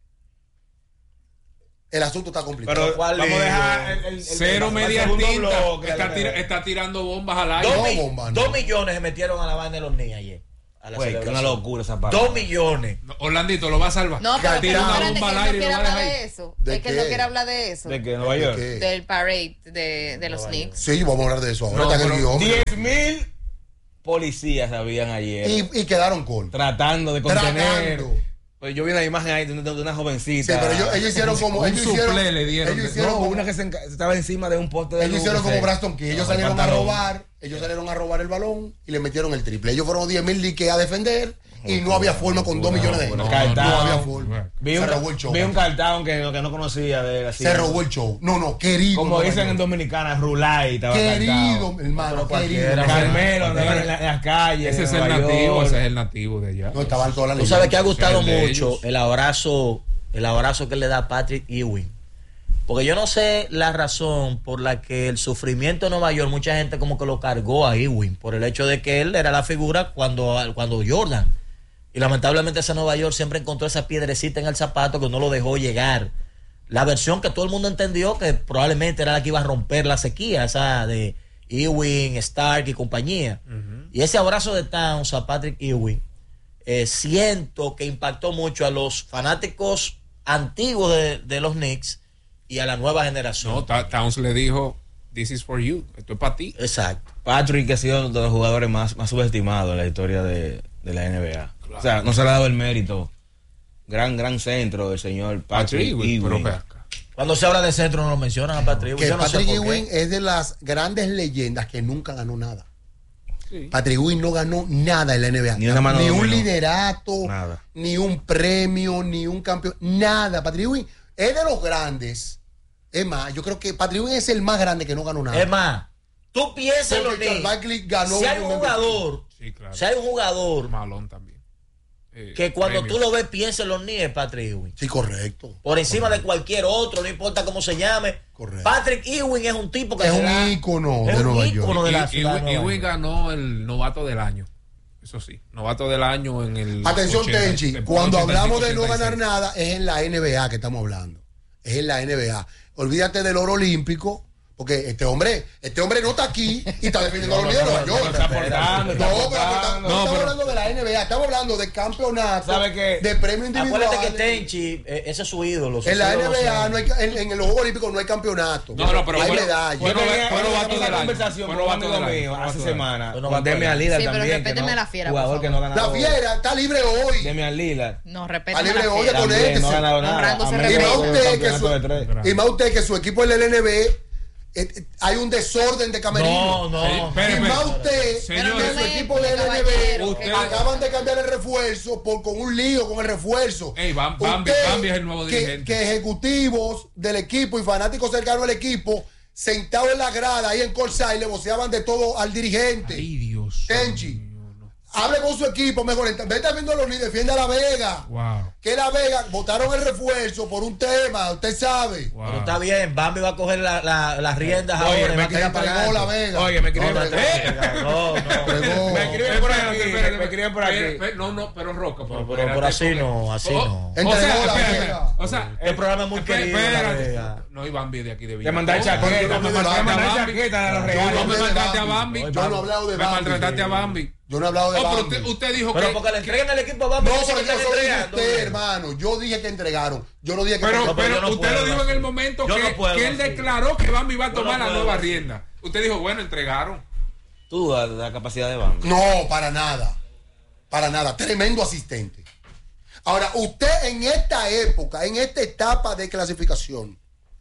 el asunto está complicado. Pero ¿cuál vamos a lío? dejar el, el, Cero el, media el segundo tinta. bloque, Está, la tira, primera. está tirando bombas al aire. Dos, No, mi- bomba, no. dos millones se metieron a la vaina de los niños ayer. A la Güey, que celebración. una locura esa parte. Dos millones. No, Orlandito lo va a salvar. No, pero Tira una espérate, bomba que él al no aire y quiere lo va a hablar dejar de ahí. eso. ¿De Es que él qué? no quiere hablar de eso. ¿De qué? ¿Nueva York? ¿De qué? Del parade de, de los Knicks. Sí, vamos a hablar de eso. Ahora No, está en el pero guión. diez mil policías habían ayer Y, y quedaron cortos. tratando de contener. Tratando. Pues yo vi una imagen ahí de una, de una jovencita. Sí, pero ellos, ellos hicieron como. Un ellos hicieron, suplé le dieron ellos de- hicieron No, como, una que se enca- estaba encima de un poste de ellos luz, hicieron que como se- Braston Key. Ellos No, salieron a pantalón. robar. Ellos salieron a robar el balón y le metieron el triple. Ellos fueron diez mil diques a defender y no había forma con dos millones de No, gente. No, no, había no. forma. Vi Se un, robó el show. vi un cartón que, que no conocía de él, así. Se robó el show. No, no, querido. Como Nueva dicen en York. Dominicana, Rulay estaba Querido, cartado. hermano, Pero querido. cualquiera. Carmelo andaba en, la- en las calles. Ese de es el Nueva nativo, York. ese es el nativo de allá. No, estaban todas las Tú sabes que ha leyendas. gustado El de mucho ellos. el abrazo, el abrazo que le da Patrick Ewing. Porque yo no sé la razón por la que el sufrimiento en Nueva York, mucha gente como que lo cargó a Ewing, por el hecho de que él era la figura cuando, cuando Jordan. Y lamentablemente ese Nueva York siempre encontró esa piedrecita en el zapato que no lo dejó llegar. La versión que todo el mundo entendió que probablemente era la que iba a romper la sequía, esa de Ewing, Stark y compañía. Uh-huh. Y ese abrazo de Towns a Patrick Ewing, eh, siento que impactó mucho a los fanáticos antiguos de, de los Knicks y a la nueva generación. No, Ta- Towns le dijo, this is for you, esto es para ti. Exacto. Patrick ha sido uno de los jugadores más, más subestimados en la historia de, de la N B A. Claro. O sea, no se le ha dado el mérito. Gran, gran centro el señor Patrick, Patrick Ewing. Pero ve acá. Cuando se habla de centro no lo mencionan a Patrick Ewing. Que Yo no Patrick sé por Ewing qué. es de las grandes leyendas que nunca ganó nada. Sí. Patrick Ewing no ganó nada en la N B A. Ni una mano ni un dominó. liderato, Nada. ni un premio, ni un campeón. Nada. Patrick Ewing es de los grandes. Es más, yo creo que Patrick Ewing es el más grande que no ganó nada. Es más, tú piensas en los Porque Charles Knicks. Barkley ganó Si hay un M V P. jugador, Sí, claro. si hay un jugador Malón también. Eh, que cuando premios. tú lo ves piensa en los Knicks, es Patrick Ewing. Sí, correcto. Por encima de cualquier otro, no importa cómo se llame. Correcto. Patrick Ewing es un tipo que Es se un da- ícono es de un Nueva ícono York. de la Y- ciudad de Ewing, Nueva Ewing York. ganó el novato del año. Eso sí, novato del año en el. Atención, ochenta, Tenchi, después cuando ochenta y cinco, hablamos de no ochenta y seis. ganar nada, es en la N B A que estamos hablando. Es en la N B A. Olvídate del oro olímpico, porque este hombre, este hombre no está aquí y está defendiendo a los Knicks de Nueva York. Está aportando, No, está pero que aportando. está- no, No, estamos pero- hablando de la N B A, estamos hablando de campeonato, ¿Sabe qué? de premio individual. Acuérdate que Tenchi, eh, ese es su ídolo. sus En la ídolos N B A, son- no hay, en, en los Juegos Olímpicos no hay campeonato. No, no, pero hay fue- medallas. fue- Yo tenía Fue novato esa del año. conversación Fue con un novato amigo del año. mío Fue hace novato del semana. Fue Con novato Demian del Lillard Sí, pero también. que respéteme no- la fiera, Jugador por que no ha favor. ganado. La fiera está libre hoy. Demian Lillard. No, A respéteme libre la hoy, fiera. con También este, no ha sí. ganado nada. Honrándose A respeto. menos Y más que usted un que campeonato de tres. su, y más usted que su equipo en el N B A eh, eh, hay un desorden de camerino. No, no. Sí, espere, Y espere. más usted Señores, que su no equipo me- del N B A caballero, Usted- acaban de cambiar el refuerzo por, con un lío con el refuerzo. Ey, Bam- Bambi- Usted, Bambi es el nuevo que- dirigente. Que ejecutivos del equipo y fanáticos cercanos al equipo sentados en la grada ahí en Corsay le voceaban de todo al dirigente. Ay, Dios. Tenchi. mío, no. Hable con su equipo mejor. Vete viendo a los Knicks, defiende a La Vega. Wow. Que La Vega votaron el refuerzo por un tema, usted sabe. Wow. Pero está bien, Bambi va a coger la- la- las riendas Oye, ahora. y me va a tirar entregó para adelante. La Vega. Oye, me escriben No, por no, aquí. no, no. Entregó. Me escriben por aquí. Me escriben por aquí. Espera, espera, No, no, pero Roca. Pero, pero espérate, por así porque- no, así Oh, no. O Entregó sea, la espera, Vega. espera, o sea, El programa es muy espera, querido, La espérate. Vega. No, y Bambi de aquí de Villa. Te mandé chaqueta. yo no Me hablé de mandé Bambi. chaqueta a los No, regalos. no me hablé de mandaste a Bambi. Bambi. Yo no he hablado de Me Bambi. maltrataste a Bambi. Yo no he hablado de Oh, pero Bambi. usted, usted dijo Pero que. porque le que- entreguen el equipo a Bambi. No, dice pero que yo están soy entregando. usted, hermano. Yo dije que entregaron. Yo no dije que Pero, No, pero pero yo no usted puedo lo dijo en así. el momento Yo que, no puedo que él así. declaró que Bambi iba a Yo tomar no la puedo nueva así. rienda. Usted dijo, bueno, entregaron. Tú dudas de la capacidad de Bambi. No, para nada. Para nada. Tremendo asistente. Ahora, usted en esta época, en esta etapa de clasificación,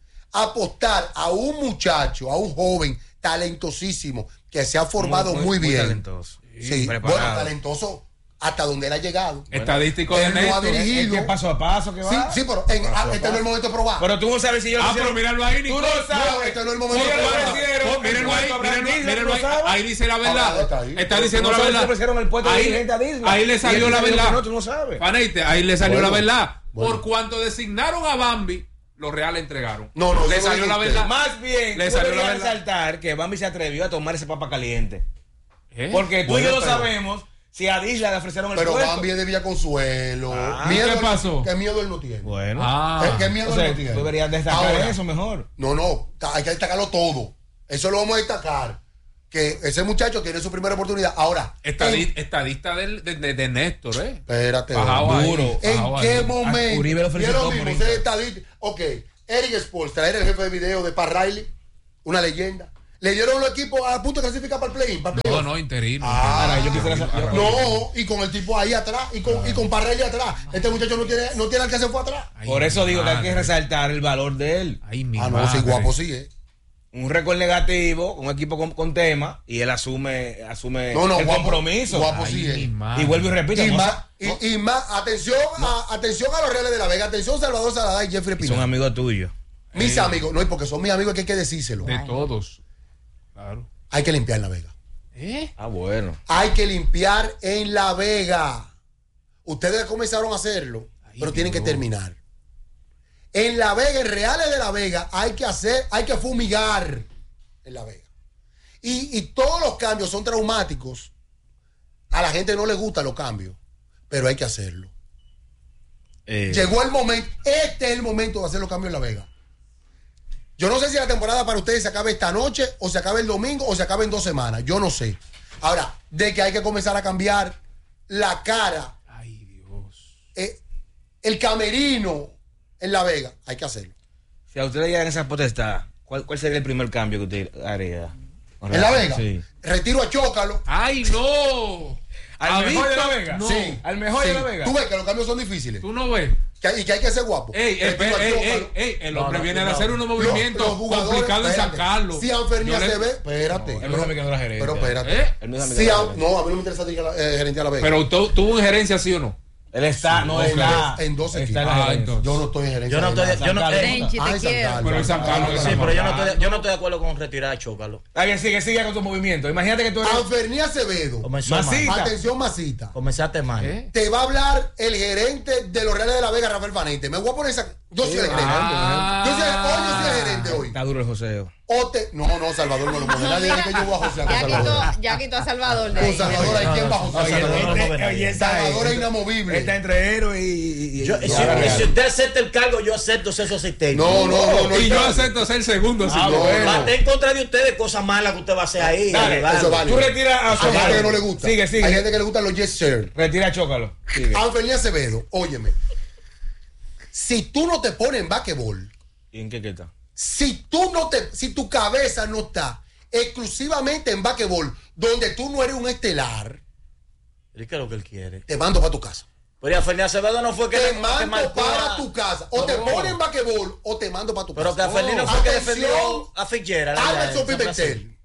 apostar a un muchacho, a un joven talentosísimo que se ha formado muy, Muy- muy bien. talentoso. Sí, Preparado. bueno, talentoso hasta donde él ha llegado. Estadístico de él no ha Néstor. dirigido. Es que paso a paso que va. Sí, sí, pero en- ah, este no es el momento de probar. Pero tú no sabes si yo lo Ah, quisiera- pero míralo ahí, Tú Nicole. no sabes. No, este no es el momento Si de yo lo probar. ofrecieron, Oh, mírenlo ahí, en cuanto a mírenlo, Disney, mírenlo ¿tú ahí. lo sabes? Ahí dice la Ah, verdad. está ahí. Está Pero diciendo tú no la sabes si verdad. ofrecieron el puesto de Ahí, dirigente a Disney. ahí le Y salió él la dice que verdad. no, tú no sabes. Paneite, ahí le salió Bueno, la verdad. bueno. Por cuanto designaron a Bambi, los Reales entregaron. No, no, le eso no salió dice la usted. verdad. Más bien, Le le salió salió la a verdad. resaltar que Bambi se atrevió a tomar ese papa caliente. ¿Eh? Porque tú bueno, y yo lo sabemos. Si a Disla le ofrecieron el pero puesto. Pero Bambi es de Villaconsuelo. Ah, miedo ¿Qué pasó? ¿Qué miedo él no tiene? Bueno. Ah. ¿Qué, qué miedo o sea, él no tiene? Tú deberías destacar Ahora, eso mejor. No, no. Hay que destacarlo todo. Eso lo vamos a destacar. Que ese muchacho tiene su primera oportunidad. Ahora. Estadista, en, estadista del, de, de, de Néstor, ¿eh? Espérate. Duro. ¿En qué ahí. momento? Uribe lo ofreció todo mismo, ser estadista. Ok. Eric Sports, traer el jefe de video de Pat Riley. Una leyenda. Le dieron los equipos a punto de clasificar para el play-in. Play no, no, interino. Ah, yo quisiera saber. No, y con el tipo ahí atrás, y con, ah. y con Pat Riley atrás. Este muchacho no tiene, no tiene al que se fue atrás. Ay, por eso digo madre. que hay que resaltar el valor de él. Ay, mi ah, no, madre. sí, guapo sí, eh. Un récord negativo, un equipo con, con tema, y él asume, asume no, no, el guapo, compromiso. Guapo sí, eh. Y vuelvo y repito. Y, no, más, no, y, y más, atención, no. a, atención a los Reales de la Vega, atención Salvador Saladá y Jeffrey Pinal. Son amigos tuyos. Mis eh. amigos, no, y porque son mis amigos que hay que decírselo. De Ay. todos. Claro. Hay que limpiar en La Vega. ¿Eh? Ah, bueno. Hay que limpiar en La Vega. Ustedes comenzaron a hacerlo, Ay, pero tienen Dios. que terminar. En La Vega, en Reales de La Vega, hay que hacer, hay que fumigar en La Vega. Y, y todos los cambios son traumáticos. A la gente no le gustan los cambios, pero hay que hacerlo. Eh. Llegó el momento, este es el momento de hacer los cambios en La Vega. Yo no sé si la temporada para ustedes se acabe esta noche, o se acabe el domingo, o se acabe en dos semanas. Yo no sé. Ahora, de que hay que comenzar a cambiar la cara. Ay, Dios. Eh, el camerino en La Vega, hay que hacerlo. Si a ustedes llegan esa potestad, ¿cuál, ¿cuál sería el primer cambio que usted haría? ¿En La Vega? Sí. Retiro a Chócalo. ¡Ay, no! ¿Al mejor de La Vega? No. Sí. ¿Al mejor sí. de La Vega? Tú ves que los cambios son difíciles. ¿Tú no ves? Que, y que hay que ser guapo. Ey, ey, ey, ey, ey, el hombre no, no, viene no, a hacer unos movimientos complicados en sacarlo. Si Anfernia se ve, espérate. Él no sabe que no era gerente. Pero espérate. ¿Eh? Él no, sabe si a, no, a mí no me interesa que la eh, gerente a La Vega. Pero tuvo injerencia, ¿sí o no? Él está, sí, no okay. está en dos equipos. Ah, yo no estoy en gerencia. Yo no estoy, yo no, Renchi, te quiero. Pero el San Carlos. Sí, pero yo no estoy, yo no estoy de acuerdo con retirar a Chócalo. Está bien, sigue, sigue con tu movimiento. Imagínate que tú eres. Anfernia Acevedo. Masita. Atención, Masita. Comenzaste mal. ¿Eh? Te va a hablar el gerente de los Reales de La Vega, Rafael Vanente. Me voy a poner esa. Yo soy el gerente. Ah. Yo soy, hoy yo soy el gerente hoy. Está duro el joseo. O te, no, no, Salvador no lo pone. Nadie dice que yo voy a josear con Ya Salvador. quitó, ya quitó a Salvador de Con ahí. Salvador hay quien va a josear. Oye, Salvador es inamovible. Está entre héroe y. y yo, y si, y si usted acepta el cargo, yo acepto ser su asistente. No, no, no. no y yo acepto ser segundo. Ah, no, bueno. Va a estar en contra de ustedes cosas malas que usted va a hacer ahí. Dale, dale, eso vale. Tú retiras a Hay gente que no le gusta. Sigue, sigue. Hay gente que le gustan los yes sir. Retira a Chócalo. Anfernia Acevedo, óyeme. Si tú no te pones en basquetbol. ¿Y en qué qué está? Si tú no te, si tu cabeza no está exclusivamente en basquetbol, donde tú no eres un estelar, ¿y qué es lo que él quiere? Te mando para tu casa. Pero Anfernia Acevedo no fue que te le, mando que para tu casa. O no. te ponen en basquetbol o te mando para tu Pero casa. Pero que Anfernia no fue que defendió a Fitzgerald. Alberto Pimentel.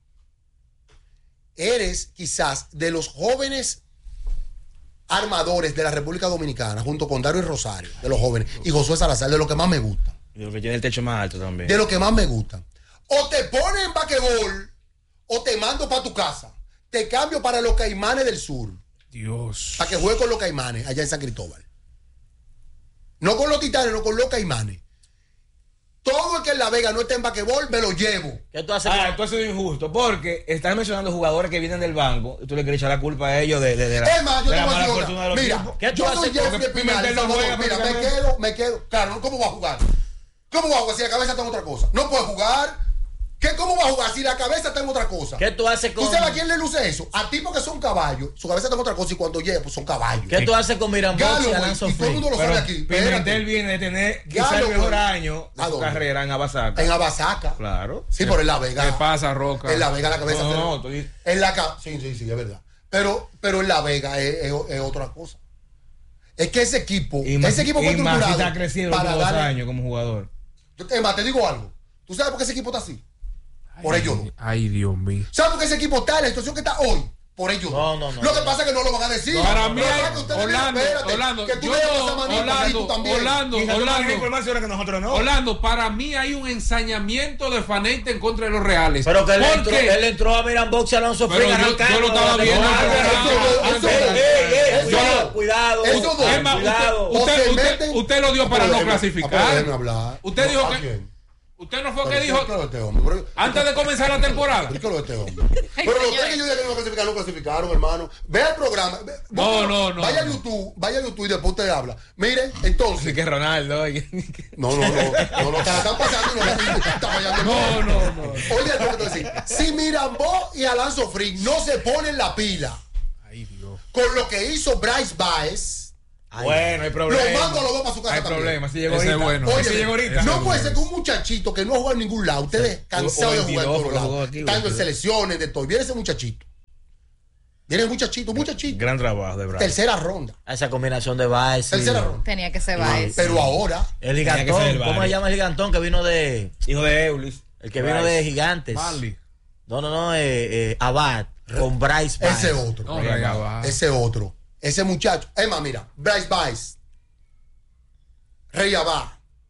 Eres quizás de los jóvenes armadores de la República Dominicana, junto con Dario y Rosario, de los jóvenes, y Josué Salazar, de lo que más me gusta. Y lo que tiene el techo más alto también. De lo que más me gusta. O te ponen en basquetbol o te mando para tu casa. Te cambio para los Caimanes del Sur. Dios. Para que juegue con los Caimanes allá en San Cristóbal. No con los Titanes, no con los Caimanes. Todo el que en La Vega no esté en basquetbol, me lo llevo. ¿Qué tú haces? Ah, tú has sido injusto, porque estás mencionando jugadores que vienen del banco y tú le quieres echar la culpa a ellos de, de, de la, es más, yo de te la voy a mala decir fortuna de los mira, tiempos. ¿qué tú yo soy Jeffrey Pinal, no juega, mira, me quedo, me quedo. Claro, ¿cómo va a jugar? ¿Cómo va a jugar si la cabeza está en otra cosa? No puede jugar. ¿Qué, ¿Cómo va a jugar si la cabeza está en otra cosa? ¿Qué tú haces con...? ¿Tú sabes a quién le luce eso? A tipos que son caballos. Su cabeza está en otra cosa y cuando llega, pues son caballos. ¿Qué tú haces con Mirambo y Alonso? Y todo el mundo lo sabe aquí. Pimentel viene de tener quizás el mejor año de su carrera en Abasaca. En Abasaca. Claro. Sí, pero en La Vega. ¿Qué pasa, Roca? En La Vega la cabeza... No, está no, estoy... En la ca... Sí, sí, sí, es verdad. Pero, pero en La Vega es, es, es otra cosa. Es que ese equipo... Y más, ese equipo fue y más estructurado está creciendo para los dos darle... años como jugador. Es más, te digo algo. ¿Tú sabes por qué ese equipo está así? Por ay, ellos no. Ay, Dios mío. ¿Sabes por qué ese equipo está en la situación que está hoy? Por ellos no. No, no, Lo que no, pasa es que no lo van a decir. No, para mí, Orlando, Orlando, que tú yo, Orlando, Orlando, Orlando, informaciones que nosotros no. Orlando, para mí hay un ensañamiento de Fanente en contra de los Reales. Pero que él entró, él entró a Mirambox y Alonso Free. Yo, yo lo estaba viendo. Cuidado, cuidado. Usted lo dio para no clasificar. Usted dijo que Usted no fue que dijo este hombre, antes de comenzar la temporada. ¿Qué lo de este hombre? Pero los tres que yo dije que no clasificaron, no clasificaron, hermano. Vea el programa. No, no, no. Vaya a YouTube, vaya a YouTube y después usted habla. Miren, entonces. Sí, que Ronaldo. No, no, no. No, no, te la están pasando y no está fallando. No, no, no. Oye, lo que te voy a decir. Si Mirambó y Alonso Fring no se ponen la pila. Ay, Dios. Con lo que hizo Bryce Baez. Bueno, hay problema. Los mando los dos para su casa. Hay también. problema, si llegó Ese ahorita. es bueno. Oye, Ese llegó ahorita. no puede ser que un muchachito que no juega en ningún lado, ustedes cansados de jugar en todos lados, estando en selecciones, de todo. Viene ese muchachito. Viene el muchachito, muchachito. Gran trabajo de Bryce. Tercera ronda. Esa combinación de Baez. Tercera ronda. Tenía que ser Baez. Pero ahora. El gigantón, ¿cómo se llama el gigantón que vino de. Hijo de Eulis. El que vino de Gigantes. Marley. No, no, no, eh, eh, Abad. Con Bryce Baez. Ese otro. No, no, ese otro. Ese muchacho. Es más, mira. Bryce Baez. Rey Abad.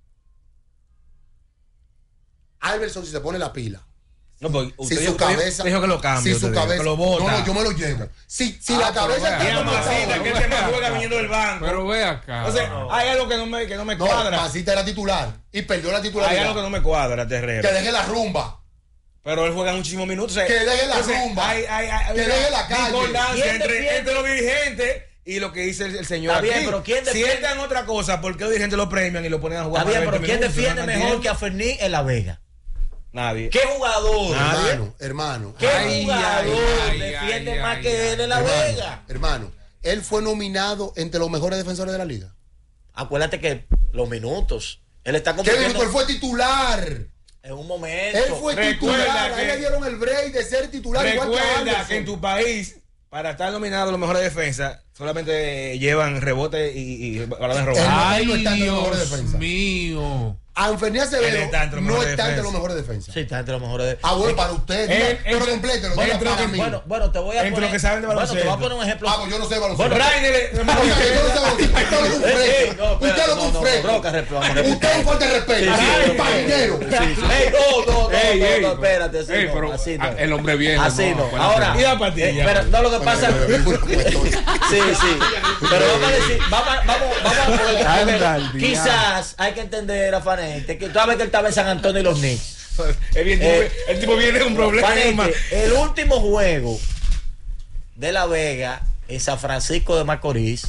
Iverson, si se pone la pila. No, pues, si su cabeza. Dijo que lo cambie. Si su cabeza. Que lo bota. No, no, yo me lo llevo. Si, si Ah, la cabeza. Y a Masita, que este más juega viniendo del banco. Pero ve acá. O sea, hay algo que no me, que no me No, cuadra. Masita era titular. Y perdió la Hay titularidad. algo que no me cuadra, Terrero. Que deje la rumba. Pero él juega muchísimos minutos. O sea, Que deje la entonces, rumba. Hay, hay, hay, Que hay deje la calle. discordancia ¿Quién entre, defiende? entre los dirigentes y lo que dice el, el señor. Está bien, aquí. pero ¿quién Si defiende? él dan otra cosa, ¿por qué los dirigentes lo premian y lo ponen a jugar? Está bien, más pero veinte ¿quién minutos? defiende No mejor entiendo. que a Ferní en La Vega? Nadie. ¿Qué jugador? Nadie. Hermano, hermano. ¿Qué Ay, jugador ay, defiende ay, más ay, que ay, él en La hermano, Vega? hermano, él fue nominado entre los mejores defensores de la liga. Acuérdate que los minutos. Él está ¿Qué compitiendo minuto? Él fue titular. en un momento. Él fue Recuerda titular. A que- él le dieron el break de ser titular. igual que a Recuerda Anderson. que en tu país, para estar nominado a los mejores defensas, solamente llevan rebote y, y balones Él robados. no- Ay, él no está entre los mejores Dios defensas. mío. Anferní Acevedo Él está entre los no mejores está entre defensas. los mejores defensas. Sí, está entre los mejores. de- Ah, bueno, para usted. Él- no, pero entre- complételo. entre no lo para que- mí. Bueno, bueno, te voy a Entre poner. los que saben de bueno, te voy a baloncesto. poner un ejemplo. Ah, pues yo no sé baloncesto. Bueno, Brian, Oiga, yo no sé baloncesto. Usted lo Ey, ey, confresa. no, Usted espérate, lo no, no, confresa. no, Roca, responde. Usted es un falta de respeto. Sí, sí, Ay, sí. pañero. Sí, sí. Ey, no, no, no, Ey, no, ey, no, espérate, así ey, no, pero, así no. ah, el hombre viene, Así no, no. acuérdate. Ahora, Y la patilla. eh, pero no, lo que pasa. Sí, sí. Pero vamos a decir, vamos, vamos, vamos porque- Anda al porque diablo. quizás hay que entender a Fanente que tú sabes que él estaba en San Antonio y los Knicks. El, bien- Eh, el tipo viene con un problema. Fanente, el último juego de La Vega en San Francisco de Macorís,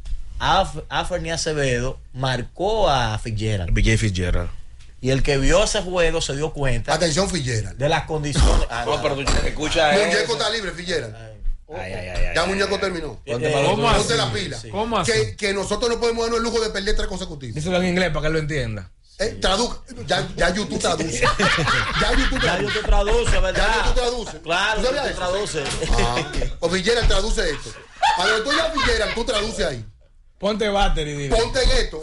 Af- Aferní Acevedo marcó a Fitzgerald. B J Fitzgerald. Y el que vio ese juego se dio cuenta Atención, Figuera. de las condiciones. Ah, No, pero tú escucha Muñeco eso. está libre, Figuera. Ay, ay, ay, ay, Ya ay, Muñeco ay. terminó. Eh, Ponte eh, para los ¿cómo dos. Ponte así? la pila. Sí. ¿Cómo así? Que, que nosotros no podemos darnos el lujo de perder tres consecutivos. Díselo en inglés para que él lo entienda. Eh, traduzca. Ya, ya YouTube traduce. Ya YouTube Ya traduce. YouTube traduce, ¿verdad? Ya YouTube traduce. Claro, ¿Tú sabías YouTube eso? traduce. Ah, o Figuera traduce esto. Cuando tú ya Figuera, tú traduces ahí. Ponte battery, dile. Ponte en esto.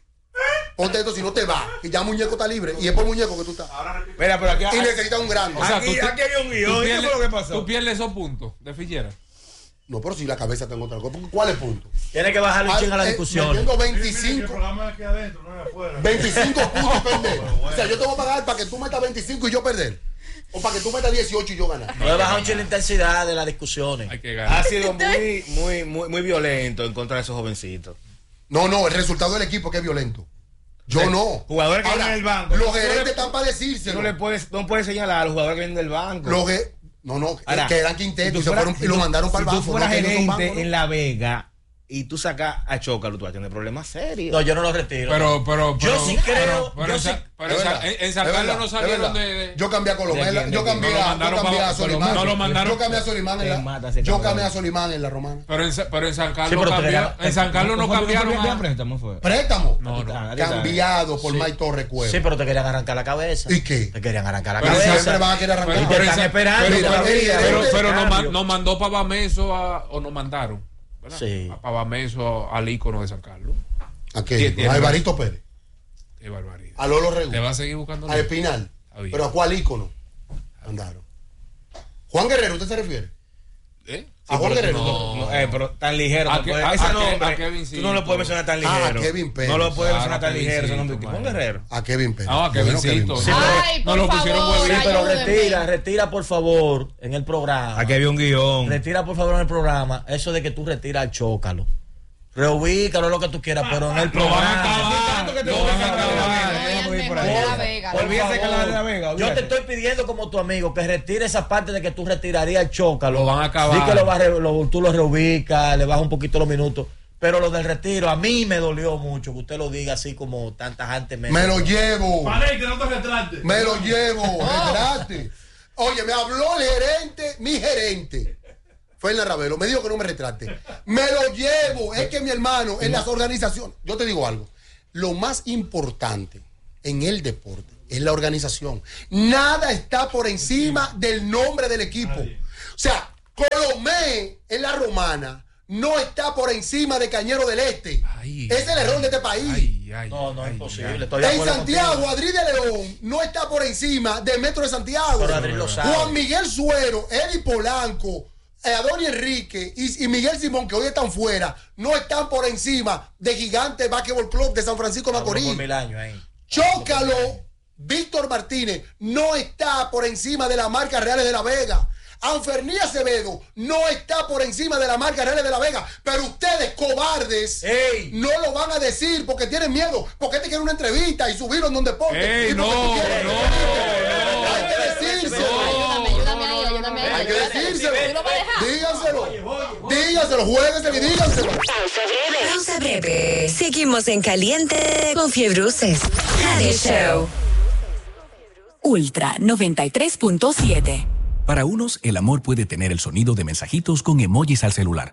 Ponte esto si no te va. Que ya Muñeco está libre. Y es por Muñeco que tú estás. Mira, pero aquí, Y necesitas un grande. O sea, aquí, tú- aquí había un Tú guión. ¿Y qué pierdes- fue lo que pasó? Tú pierdes esos puntos de Fitzgerald. No, pero si la cabeza tengo otra cosa. ¿Cuál es el punto? Tiene que bajarle un ching a la Ah, eh, discusión. metiendo El veinticinco, programa es aquí adentro, no es afuera. veinticinco puntos y perder. O sea, yo te voy a pagar para que tú metas veinticinco y yo perder. O para que tú metas dieciocho y yo ganar. No le baja un ching la intensidad de las discusiones. Hay que Ha ganar. sido muy, muy, muy, muy violento en contra de esos jovencitos. No, no, el resultado del equipo que es violento. Yo no. Jugadores que Ahora, vienen del banco. Los No le- gerentes están para decirse. No le puedes, no puedes señalar a los jugadores que vienen del banco. Los ge- No, no, Ahora, que eran si quintetos tú y, se fueras- fueron, y si lo tú- mandaron para el Si banco. tú fueras no, que ellos son gerente bancos, ¿no? en La Vega y tú sacas a Chócalo, tú vas a tener problemas serios. No, yo no lo retiro. Pero, pero, Yo pero- sí creo- Pero, pero yo en Sa- sí- pero Es en Sa- verdad, en, en San es Carlos verdad, no es salieron verdad. de, de- Yo cambié a Colomela, ¿De quién, de yo quién? cambié No lo a, yo mandaron cambié pa- a Solimán. no lo mandaron- Yo cambié a Solimán en Te mata, la. se Yo te cambié va. a Solimán en la romana. pero, en, Sa- pero en San Sí, Carlos pero te cambió- regala- en San Carlos no ¿Fue- fue- cambiaron fue- fue- a- préstamo fue? Préstamo. No, no. Ah, ¿qué tal? Cambiado por Mike Torres Cueva. Sí, pero te querían arrancar la cabeza. ¿Y qué? Te querían arrancar la Pero cabeza. siempre van a querer arrancar. Y te Pero en están San- esperando pero- todavía. pero, Este pero nos, Cambio. ma- nos mandó Pavameso a, o nos mandaron, ¿verdad? Sí. A Pavameso al ícono de San Carlos. ¿A Tiene- qué? tiene- A Evarito Pérez. Qué barbaridad. A Lolo Te Regu. va a seguir buscando. A Espinal. Está bien. Pero ¿a cuál ícono? Andaron. Juan Guerrero, ¿usted se refiere? ¿Eh? A Juan pero Guerrero. no. No, eh, pero tan ligero. A no que- puede- a- ese a nombre, que- a Kevin tú no lo Cinto. puedes mencionar tan Ah, ligero. Kevin Pérez. No lo puedes Claro, mencionar tan Kevin ligero. ese Cinto, nombre. Juan mano. Guerrero. A Kevin Pérez. Ah, a Kevin Bueno, Cinto. Pérez. Sí, pero- Ay, no por lo pusieron favor, huevito. Sí, pero ayúdenme. retira, retira por favor en el programa. Aquí había un guión. Retira por favor en el programa eso de que tú retiras al Chócalo. reubícalo lo que tú quieras, pero en el programa. Olvídese que la de la Vega. Yo te estoy pidiendo como tu amigo que retire esa parte de que tú retirarías el Chócalo. Lo van a acabar. Sí que lo vas, lo, tú lo reubicas, le bajas un poquito los minutos. Pero lo del retiro, a mí me dolió mucho que usted lo diga así como tanta gente. Me, me lo llevo. Vale, que no te retrate. Me lo llevo, retrate. Oye, me habló el gerente, mi gerente. Fue el Ravelo, me dijo que no me retrate. Me lo llevo. Es que mi hermano, en las organizaciones, yo te digo algo. Lo más importante en el deporte es la organización. Nada está por encima del nombre del equipo. O sea, Colomé en la Romana no está por encima de Cañero del Este. Ay, es el error de este país. Ay, ay, no, no es imposible. En Santiago, Adri de León no está por encima del Metro de Santiago. Juan Miguel Suero, Eddie Polanco, Adonis Enrique y, y Miguel Simón, que hoy están fuera, no están por encima de Gigante Basketball Club de San Francisco de Macorís. Por mil años ahí. Chócalo, Víctor Martínez, no está por encima de las marcas reales de La Vega. Anferní Acevedo no está por encima de la marca Reales de La Vega, pero ustedes, cobardes, ey, no lo van a decir porque tienen miedo, porque te quieren una entrevista y subirlo en donde ponte. Ey, no, no, no, hay que decírselo. Ayúdame, ayúdame ahí, ayúdame ahí. Hay que decírselo. ¿Tú lo vas a dejar? Díganselo. Díganselo, jueguenselo y díganselo. Pausa breve. Pausa breve. Seguimos en caliente con Fiebruces. Radio Show. Ultra noventa y tres punto siete. Para unos, el amor puede tener el sonido de mensajitos con emojis al celular.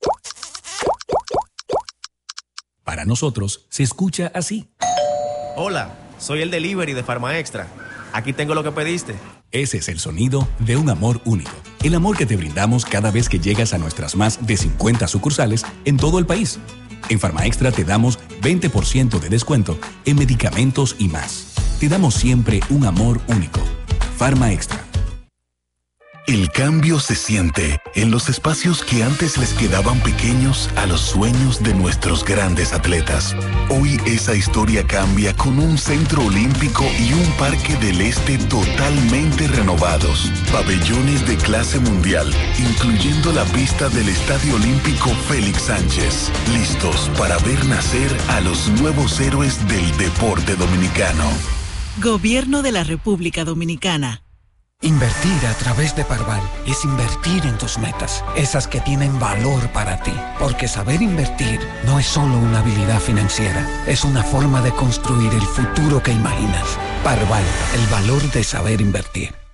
Para nosotros, se escucha así. Hola, soy el delivery de Farma Extra. Aquí tengo lo que pediste. Ese es el sonido de un amor único. El amor que te brindamos cada vez que llegas a nuestras más de cincuenta sucursales en todo el país. En Farma Extra te damos veinte por ciento de descuento en medicamentos y más. Te damos siempre un amor único. Farma Extra. El cambio se siente en los espacios que antes les quedaban pequeños a los sueños de nuestros grandes atletas. Hoy esa historia cambia con un centro olímpico y un parque del este totalmente renovados. Pabellones de clase mundial, incluyendo la pista del Estadio Olímpico Félix Sánchez. Listos para ver nacer a los nuevos héroes del deporte dominicano. Gobierno de la República Dominicana. Invertir a través de Parval es invertir en tus metas, esas que tienen valor para ti. Porque saber invertir no es solo una habilidad financiera, es una forma de construir el futuro que imaginas. Parval, el valor de saber invertir.